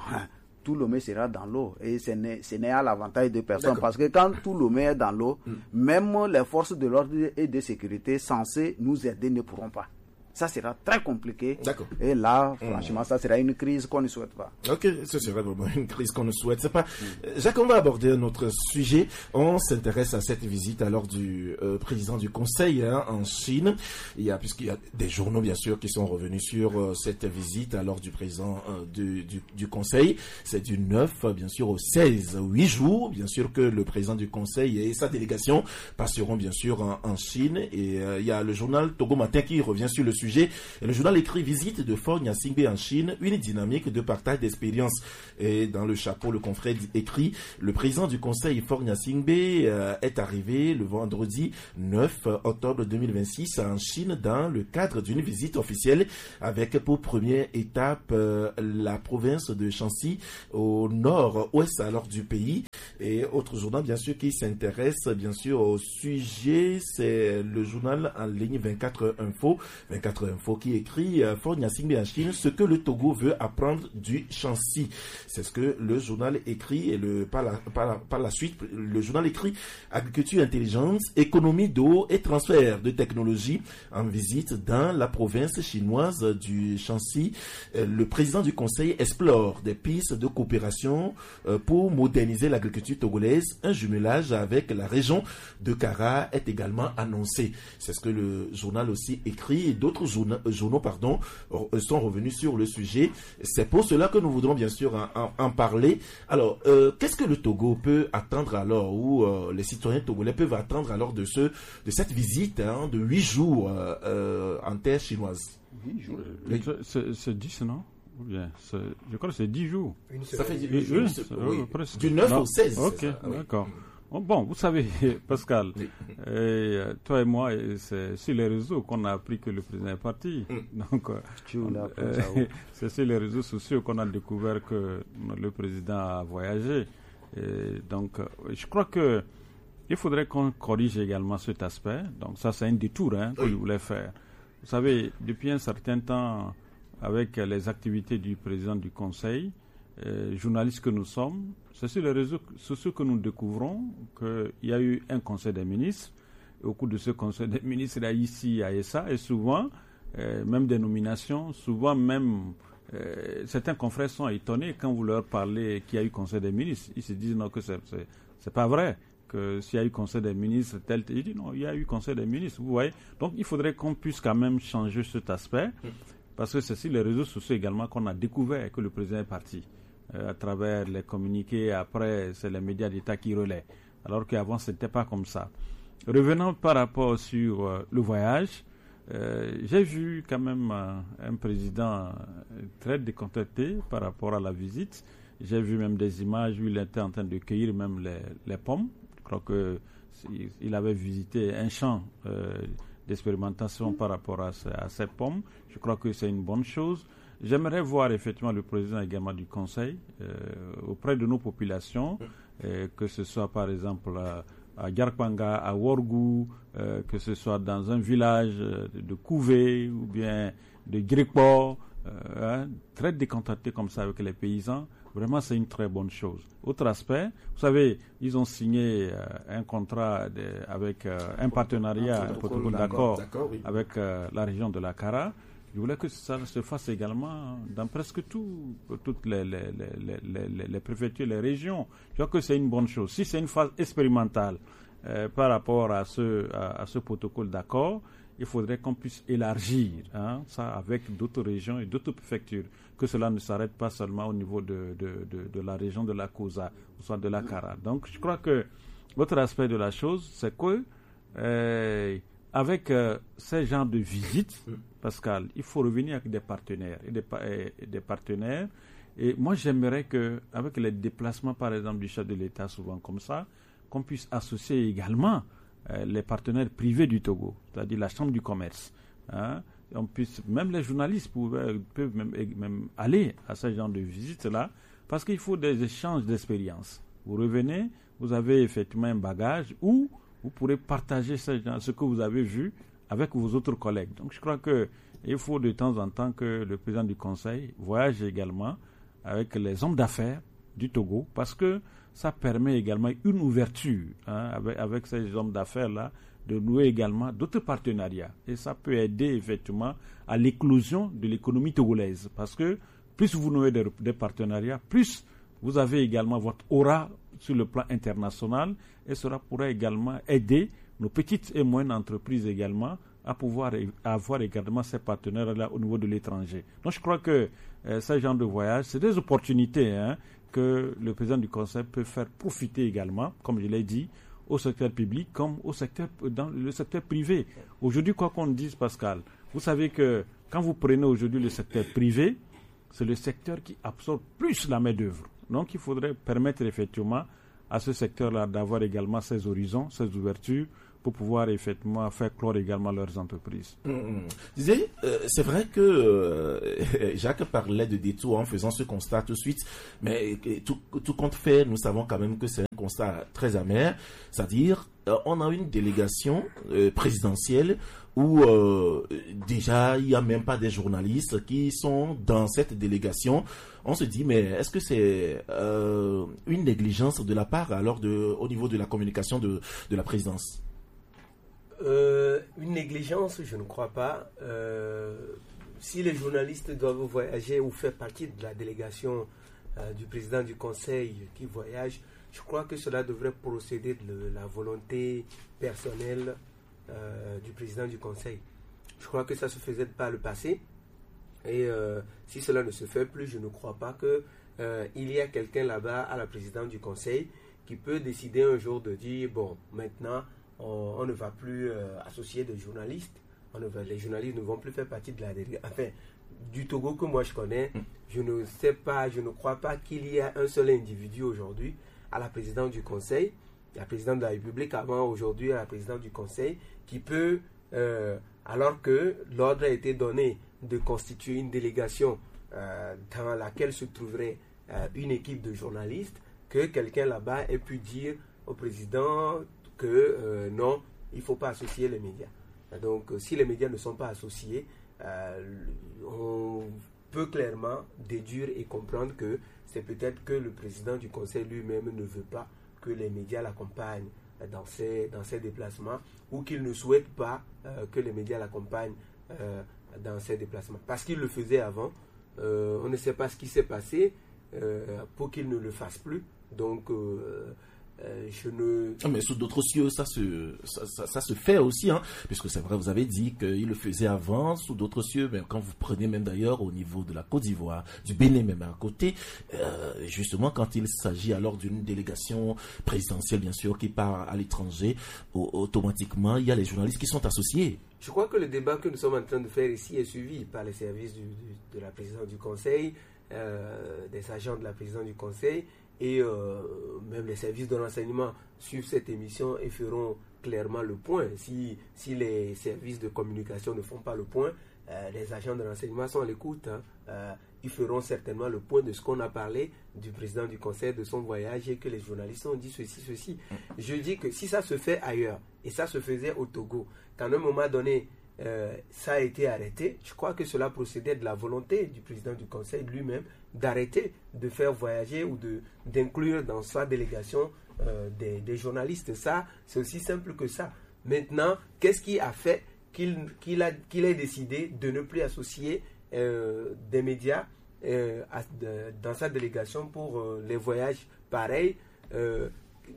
Speaker 3: tout Lomé sera dans l'eau. Et ce n'est, ce n'est à l'avantage de personne. D'accord. Parce que quand tout Lomé est dans l'eau, mm. même les forces de l'ordre et de sécurité censées nous aider ne pourront pas. Ça sera très compliqué. D'accord. Et là, franchement, mmh. ça sera une crise qu'on ne souhaite pas.
Speaker 1: Ok, ce sera vraiment une crise qu'on ne souhaite pas. Mmh. Jacques, on va aborder un autre sujet. On s'intéresse à cette visite alors du euh, président du Conseil hein, en Chine. Il y a, puisqu'il y a des journaux, bien sûr, qui sont revenus sur euh, cette visite alors du président euh, du, du, du Conseil. C'est du neuf, bien sûr, au seize, huit jours. Bien sûr que le président du Conseil et sa délégation passeront, bien sûr, en, en Chine. Et euh, il y a le journal Togo Matin qui revient sur le sujet. Et le journal écrit visite de Faure Gnassingbé en Chine, une dynamique de partage d'expérience. Et dans le chapeau, le confrère écrit le président du Conseil Faure Gnassingbé euh, est arrivé le vendredi neuf octobre deux mille vingt-six en Chine dans le cadre d'une visite officielle avec pour première étape euh, la province de Shanxi au nord-ouest alors du pays. Et autre journal bien sûr qui s'intéresse bien sûr au sujet, c'est le journal en ligne vingt-quatre Info. vingt-quatre Info qui écrit euh, Faure Gnassingbé en Chine, ce que le Togo veut apprendre du Shanxi. C'est ce que le journal écrit et le, par, la, par, la, par la suite, le journal écrit agriculture intelligence, économie d'eau et transfert de technologie en visite dans la province chinoise du Shanxi. Euh, le président du conseil explore des pistes de coopération euh, pour moderniser l'agriculture togolaise. Un jumelage avec la région de Kara est également annoncé. C'est ce que le journal aussi écrit et d'autres journaux, journaux pardon, sont revenus sur le sujet. C'est pour cela que nous voudrons bien sûr en, en, en parler. Alors, euh, qu'est-ce que le Togo peut attendre alors, ou euh, les citoyens togolais peuvent attendre alors de, ce, de cette visite hein, de huit jours euh, euh, en terre chinoise?
Speaker 2: huit jours oui. C'est, c'est dix, non? Bien, je crois que c'est dix jours.
Speaker 1: Une ça fait dix jours.
Speaker 2: Oui, oui, presque.
Speaker 1: Du neuf non. au seize.
Speaker 2: Ok,
Speaker 1: ça,
Speaker 2: d'accord. Oui. Bon, vous savez, Pascal, oui. et, toi et moi, c'est sur les réseaux qu'on a appris que le président est parti. Mm. Donc, euh, c'est sur les réseaux sociaux qu'on a découvert que le président a voyagé. Et donc, je crois que il faudrait qu'on corrige également cet aspect. Donc, ça, c'est un détour hein, qu'il oui. voulait faire. Vous savez, depuis un certain temps, avec les activités du président du Conseil, euh, journalistes que nous sommes, c'est sur les réseaux sociaux que nous découvrons qu'il y a eu un conseil des ministres. Et au cours de ce conseil des ministres, il y a ici, il y a ça. Et souvent, euh, même des nominations, souvent même, euh, certains confrères sont étonnés quand vous leur parlez qu'il y a eu conseil des ministres. Ils se disent non, que c'est, c'est, c'est pas vrai. Que s'il y a eu conseil des ministres, tel, tel, il dit non, il y a eu conseil des ministres. Vous voyez. Donc, il faudrait qu'on puisse quand même changer cet aspect. Parce que c'est sur les réseaux sociaux également qu'on a découvert que le président est parti. Euh, à travers les communiqués, après c'est les médias d'État qui relaient, alors qu'avant ce n'était pas comme ça. Revenons par rapport sur euh, le voyage, euh, j'ai vu quand même euh, un président très déconcerté par rapport à la visite. J'ai vu même des images où il était en train de cueillir même les, les pommes. Je crois qu'il avait visité un champ euh, d'expérimentation par rapport à, à ces pommes. Je crois que c'est une bonne chose. J'aimerais voir effectivement le président également du Conseil euh, auprès de nos populations, euh, que ce soit par exemple euh, à Garpanga, à Worgou, euh, que ce soit dans un village de Kouvé ou bien de Grikpo, euh, hein, très décontracté comme ça avec les paysans. Vraiment, c'est une très bonne chose. Autre aspect, vous savez, ils ont signé euh, un contrat de, avec euh, un partenariat, un protocole d'accord oui. avec euh, la région de la Kara. Je voulais que ça se fasse également dans presque tout, toutes les, les, les, les, les préfectures, les régions. Je crois que c'est une bonne chose. Si c'est une phase expérimentale euh, par rapport à ce, à, à ce protocole d'accord, il faudrait qu'on puisse élargir hein, ça avec d'autres régions et d'autres préfectures, que cela ne s'arrête pas seulement au niveau de, de, de, de la région de la Kosa, ou soit de la Kara. Donc je crois que l'autre aspect de la chose, c'est que euh, avec euh, ces genres de visites, Pascal, il faut revenir avec des partenaires et des, et des partenaires. Et moi, j'aimerais que, avec les déplacements, par exemple, du chef de l'État, souvent comme ça, qu'on puisse associer également euh, les partenaires privés du Togo, c'est-à-dire la Chambre du commerce. Hein, on puisse, même les journalistes peuvent, peuvent même, même aller à ce genre de visites-là, parce qu'il faut des échanges d'expériences. Vous revenez, vous avez effectivement un bagage où vous pourrez partager ce, ce que vous avez vu avec vos autres collègues. Donc je crois qu'il faut de temps en temps que le président du Conseil voyage également avec les hommes d'affaires du Togo, parce que ça permet également une ouverture hein, avec, avec ces hommes d'affaires-là, de nouer également d'autres partenariats. Et ça peut aider effectivement à l'éclosion de l'économie togolaise, parce que plus vous nouez des, des partenariats, plus vous avez également votre aura sur le plan international, et cela pourrait également aider nos petites et moyennes entreprises également à pouvoir avoir également ces partenaires-là au niveau de l'étranger. Donc je crois que euh, ce genre de voyage, c'est des opportunités hein, que le président du Conseil peut faire profiter également, comme je l'ai dit, au secteur public comme au secteur, dans le secteur privé. Aujourd'hui, quoi qu'on dise, Pascal, vous savez que quand vous prenez aujourd'hui le secteur privé, c'est le secteur qui absorbe plus la main-d'œuvre. Donc il faudrait permettre effectivement à ce secteur-là d'avoir également ses horizons, ses ouvertures, pour pouvoir effectivement faire clore également leurs entreprises.
Speaker 1: Mmh, mmh. Disais, euh, c'est vrai que euh, Jacques parlait de détour en faisant ce constat tout de suite, mais tout, tout compte fait, nous savons quand même que c'est un constat très amer, c'est-à-dire euh, on a une délégation euh, présidentielle où euh, déjà il n'y a même pas des journalistes qui sont dans cette délégation. On se dit, mais est-ce que c'est euh, une négligence de la part alors de, au niveau de la communication de, de la présidence?
Speaker 5: Euh, une négligence, je ne crois pas. Euh, si les journalistes doivent voyager ou faire partie de la délégation euh, du président du Conseil qui voyage, je crois que cela devrait procéder de la volonté personnelle euh, du président du Conseil. Je crois que ça se faisait par le passé. Et euh, si cela ne se fait plus, je ne crois pas qu'il euh, y a quelqu'un là-bas à la présidence du Conseil qui peut décider un jour de dire, bon, maintenant, On, on ne va plus euh, associer des journalistes. On ne va, les journalistes ne vont plus faire partie de la délégation. Enfin, du Togo que moi je connais, je ne sais pas, je ne crois pas qu'il y ait un seul individu aujourd'hui à la présidence du Conseil, la présidente de la République avant aujourd'hui à la présidence du Conseil, qui peut, euh, alors que l'ordre a été donné de constituer une délégation euh, dans laquelle se trouverait euh, une équipe de journalistes, que quelqu'un là-bas ait pu dire au président que euh, non, il ne faut pas associer les médias. Donc, euh, si les médias ne sont pas associés, euh, on peut clairement déduire et comprendre que c'est peut-être que le président du Conseil lui-même ne veut pas que les médias l'accompagnent dans ses, dans ses déplacements, ou qu'il ne souhaite pas euh, que les médias l'accompagnent euh, dans ses déplacements. Parce qu'il le faisait avant, euh, on ne sait pas ce qui s'est passé euh, pour qu'il ne le fasse plus. Donc, euh, Euh, je ne...
Speaker 1: Mais sous d'autres cieux, ça se, ça, ça, ça se fait aussi, hein, puisque c'est vrai, vous avez dit qu'il le faisait avant, sous d'autres cieux, mais quand vous prenez même d'ailleurs au niveau de la Côte d'Ivoire, du Bénin même à côté, euh, justement quand il s'agit alors d'une délégation présidentielle, bien sûr, qui part à l'étranger, au, automatiquement, il y a les journalistes qui sont associés.
Speaker 5: Je crois que le débat que nous sommes en train de faire ici est suivi par les services du, du, de la présidence du Conseil, euh, des agents de la présidence du Conseil, et euh, même les services de renseignement suivent cette émission et feront clairement le point. Si, si les services de communication ne font pas le point, euh, les agents de renseignement sont à l'écoute. Hein. Euh, ils feront certainement le point de ce qu'on a parlé du président du conseil, de son voyage, et que les journalistes ont dit ceci, ceci. Je dis que si ça se fait ailleurs, et ça se faisait au Togo, qu'à un moment donné, euh, ça a été arrêté, je crois que cela procédait de la volonté du président du conseil lui-même d'arrêter de faire voyager ou de, d'inclure dans sa délégation euh, des, des journalistes. Ça, c'est aussi simple que ça. Maintenant, qu'est-ce qui a fait qu'il, qu'il, a, qu'il ait décidé de ne plus associer euh, des médias euh, à, de, dans sa délégation pour euh, les voyages pareils? euh,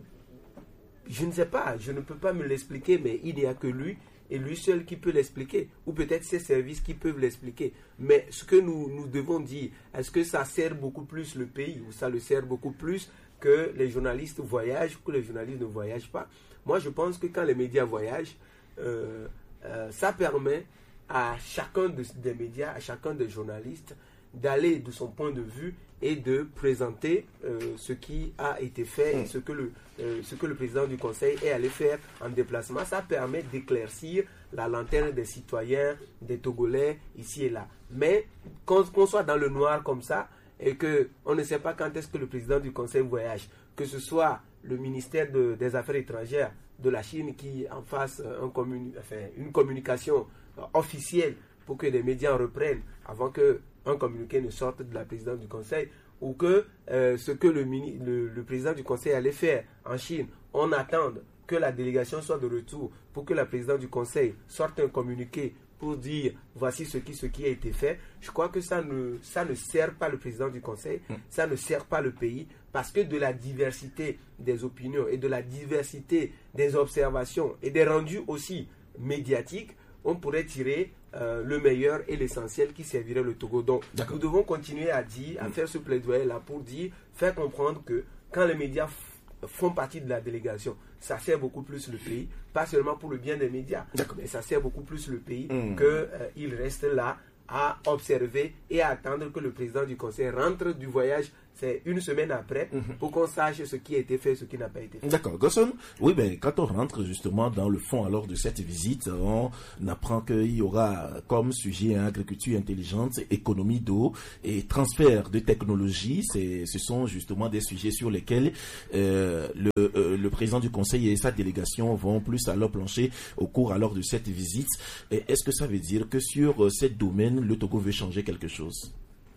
Speaker 5: Je ne sais pas, je ne peux pas me l'expliquer, mais il n'y a que lui et lui seul qui peut l'expliquer, ou peut-être ses services qui peuvent l'expliquer. Mais ce que nous, nous devons dire, est-ce que ça sert beaucoup plus le pays, ou ça le sert beaucoup plus que les journalistes voyagent, ou que les journalistes ne voyagent pas? Moi, je pense que quand les médias voyagent, euh, euh, ça permet à chacun de, des médias, à chacun des journalistes, d'aller de son point de vue et de présenter euh, ce qui a été fait, et ce que, le, euh, ce que le président du conseil est allé faire en déplacement. Ça permet d'éclaircir la lanterne des citoyens, des Togolais, ici et là. Mais qu'on, qu'on soit dans le noir comme ça, et qu'on ne sait pas quand est-ce que le président du conseil voyage, que ce soit le ministère de, des Affaires étrangères de la Chine qui en fasse un communi- enfin, une communication euh, officielle pour que les médias reprennent avant que un communiqué ne sorte de la présidence du conseil, ou que euh, ce que le, mini, le, le président du conseil allait faire en Chine, on attend que la délégation soit de retour pour que la présidence du conseil sorte un communiqué pour dire voici ce qui, ce qui a été fait. Je crois que ça ne, ça ne sert pas le président du conseil, ça ne sert pas le pays, parce que de la diversité des opinions et de la diversité des observations et des rendus aussi médiatiques, on pourrait tirer euh, le meilleur et l'essentiel qui servirait le Togo. Donc, D'accord. nous devons continuer à dire, à faire ce plaidoyer-là pour dire, faire comprendre que quand les médias f- font partie de la délégation, ça sert beaucoup plus le pays, pas seulement pour le bien des médias, D'accord. mais ça sert beaucoup plus le pays mmh. qu'ils euh, restent là à observer et à attendre que le président du conseil rentre du voyage. C'est une semaine après mm-hmm. pour qu'on sache ce qui a été fait, ce qui n'a pas été fait.
Speaker 1: D'accord. Gosson, oui, ben, quand on rentre justement dans le fond alors de cette visite, on apprend qu'il y aura comme sujet hein, agriculture intelligente, économie d'eau et transfert de technologie. C'est, ce sont justement des sujets sur lesquels euh, le, euh, le président du conseil et sa délégation vont plus alors plancher au cours alors de cette visite. Et est-ce que ça veut dire que sur euh, ce domaine, le Togo veut changer quelque chose?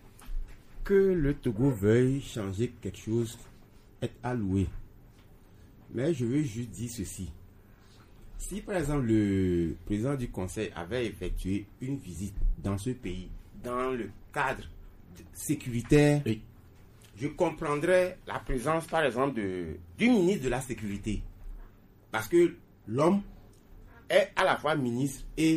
Speaker 4: Que le Togo veuille changer quelque chose est à louer. Mais je veux juste dire ceci. Si par exemple le président du conseil avait effectué une visite dans ce pays, dans le cadre sécuritaire, oui. je comprendrais la présence par exemple de, du ministre de la sécurité. Parce que l'homme est à la fois ministre et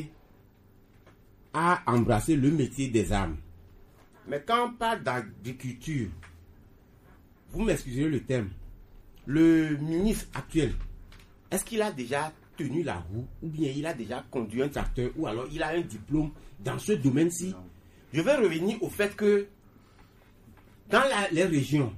Speaker 4: a embrassé le métier des armes. Mais quand on parle d'agriculture, vous m'excuserez le terme, le ministre actuel, est-ce qu'il a déjà tenu la roue ou bien il a déjà conduit un tracteur ou alors il a un diplôme dans ce domaine-ci? Je vais revenir au fait que dans la, les régions,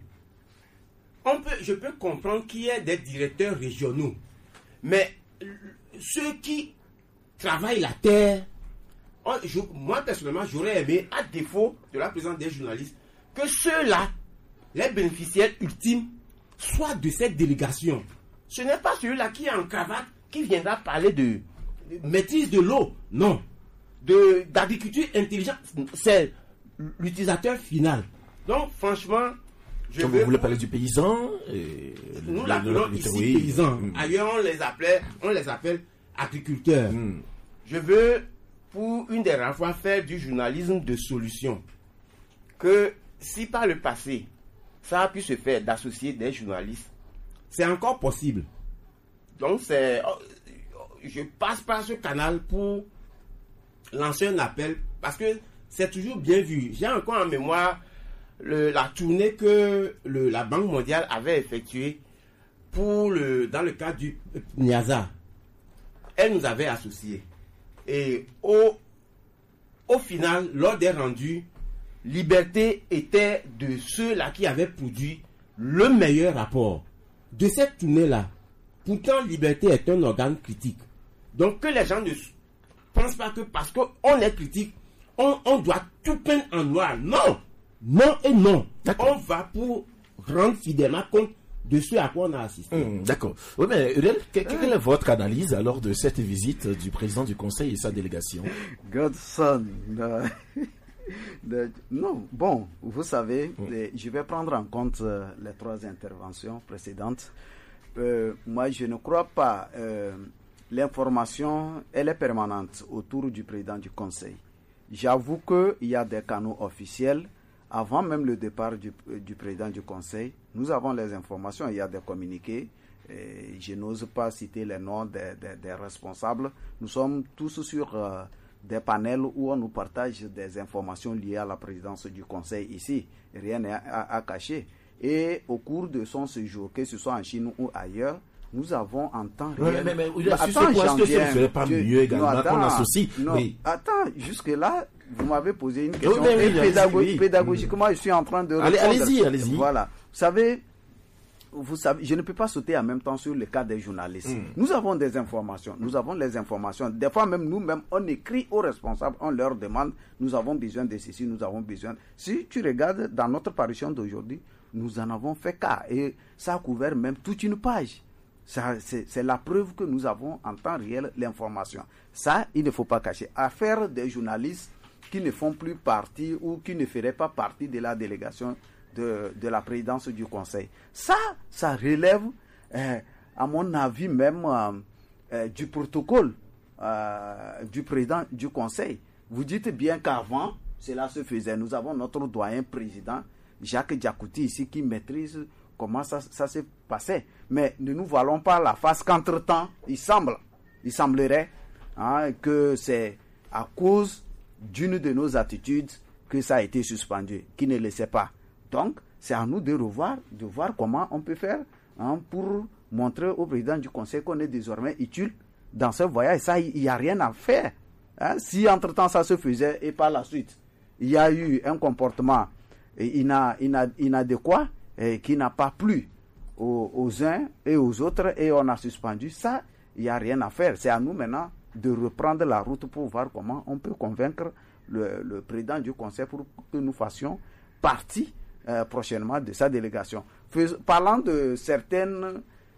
Speaker 4: on peut, je peux comprendre qu'il y ait des directeurs régionaux, mais ceux qui travaillent la terre, Je, moi personnellement j'aurais aimé, à défaut de la présence des journalistes, que ceux-là, les bénéficiaires ultimes, soient de cette délégation. Ce n'est pas celui-là qui est en cravate qui viendra parler de, de maîtrise de l'eau, non, de d'agriculture intelligente, c'est l'utilisateur final. Donc franchement, je
Speaker 1: Comme
Speaker 4: veux,
Speaker 1: vous voulez parler du paysan et
Speaker 4: nous l'appelons ici oui. paysans. Mmh. Ailleurs on les appelle, on les appelle agriculteurs. Mmh. Je veux pour une des rares fois faire du journalisme de solution. Que si par le passé, ça a pu se faire d'associer des journalistes, c'est encore possible. Donc c'est, je passe par ce canal pour lancer un appel, parce que c'est toujours bien vu. J'ai encore en mémoire le, la tournée que le, la Banque mondiale avait effectuée pour le, dans le cadre du Niasa. Elle nous avait associés. Et au, au final, lors des rendus, Liberté était de ceux-là qui avaient produit le meilleur rapport de cette tournée-là. Pourtant, Liberté est un organe critique. Donc, que les gens ne pensent pas que parce qu'on est critique, on, on doit tout peindre en noir. Non! non et non. On va pour rendre fidèlement compte de ce à quoi on a assisté.
Speaker 1: Mmh, d'accord. Oui, mais Uriel, que, quelle est votre analyse alors de cette visite du président du Conseil et sa délégation?
Speaker 3: Godson, euh, de, non, bon, vous savez, mmh. les, je vais prendre en compte euh, les trois interventions précédentes. Euh, moi, je ne crois pas. Euh, l'information, elle est permanente autour du président du Conseil. J'avoue qu'il y a des canaux officiels. Avant même le départ du, du président du Conseil, nous avons les informations, il y a des communiqués. Et je n'ose pas citer les noms des, des, des responsables. Nous sommes tous sur euh, des panels où on nous partage des informations liées à la présidence du Conseil ici. Rien n'est à, à, à cacher. Et au cours de son séjour, que ce soit en Chine ou ailleurs, nous avons en temps réel...
Speaker 1: Mais, mais, mais, mais attends, est-ce que ce ne serait pas Dieu, mieux également non, attends, qu'on associe
Speaker 3: non, oui. Attends, jusque-là, vous m'avez posé une question.
Speaker 1: Oui, mais,
Speaker 3: et
Speaker 1: oui,
Speaker 3: pédago-
Speaker 1: oui.
Speaker 3: pédagogiquement, je suis en train de
Speaker 1: Allez,
Speaker 3: répondre.
Speaker 1: allez-y, allez-y.
Speaker 3: Voilà. Vous savez, vous savez, je ne peux pas sauter en même temps sur le cas des journalistes. Mm. Nous avons des informations. Nous avons les informations. Des fois, même nous-mêmes, on écrit aux responsables, on leur demande, nous avons besoin de ceci, nous avons besoin... Si tu regardes dans notre parution d'aujourd'hui, nous en avons fait cas. Et ça a couvert même toute une page. Ça, c'est, c'est la preuve que nous avons en temps réel l'information. Ça, il ne faut pas cacher. Affaire des journalistes qui ne font plus partie ou qui ne feraient pas partie de la délégation de, de la présidence du Conseil. Ça, ça relève, euh, à mon avis même, euh, euh, du protocole euh, du président du Conseil. Vous dites bien qu'avant, cela se faisait. Nous avons notre doyen président, Jacques Diakouti, ici, qui maîtrise comment ça, ça s'est passé. Mais ne nous voilons pas la face qu'entre-temps, il semble, il semblerait hein, que c'est à cause d'une de nos attitudes que ça a été suspendu, qui ne le sait pas. Donc, c'est à nous de revoir, de voir comment on peut faire hein, pour montrer au président du Conseil qu'on est désormais utile dans ce voyage. Ça, il n'y a rien à faire. Hein. Si entre-temps ça se faisait et par la suite, il y a eu un comportement ina, ina, inadéquat et qui n'a pas plu aux, aux uns et aux autres et on a suspendu ça, il n'y a rien à faire. C'est à nous maintenant de reprendre la route pour voir comment on peut convaincre le, le président du Conseil pour que nous fassions partie euh, prochainement de sa délégation. Fais, parlant de certaines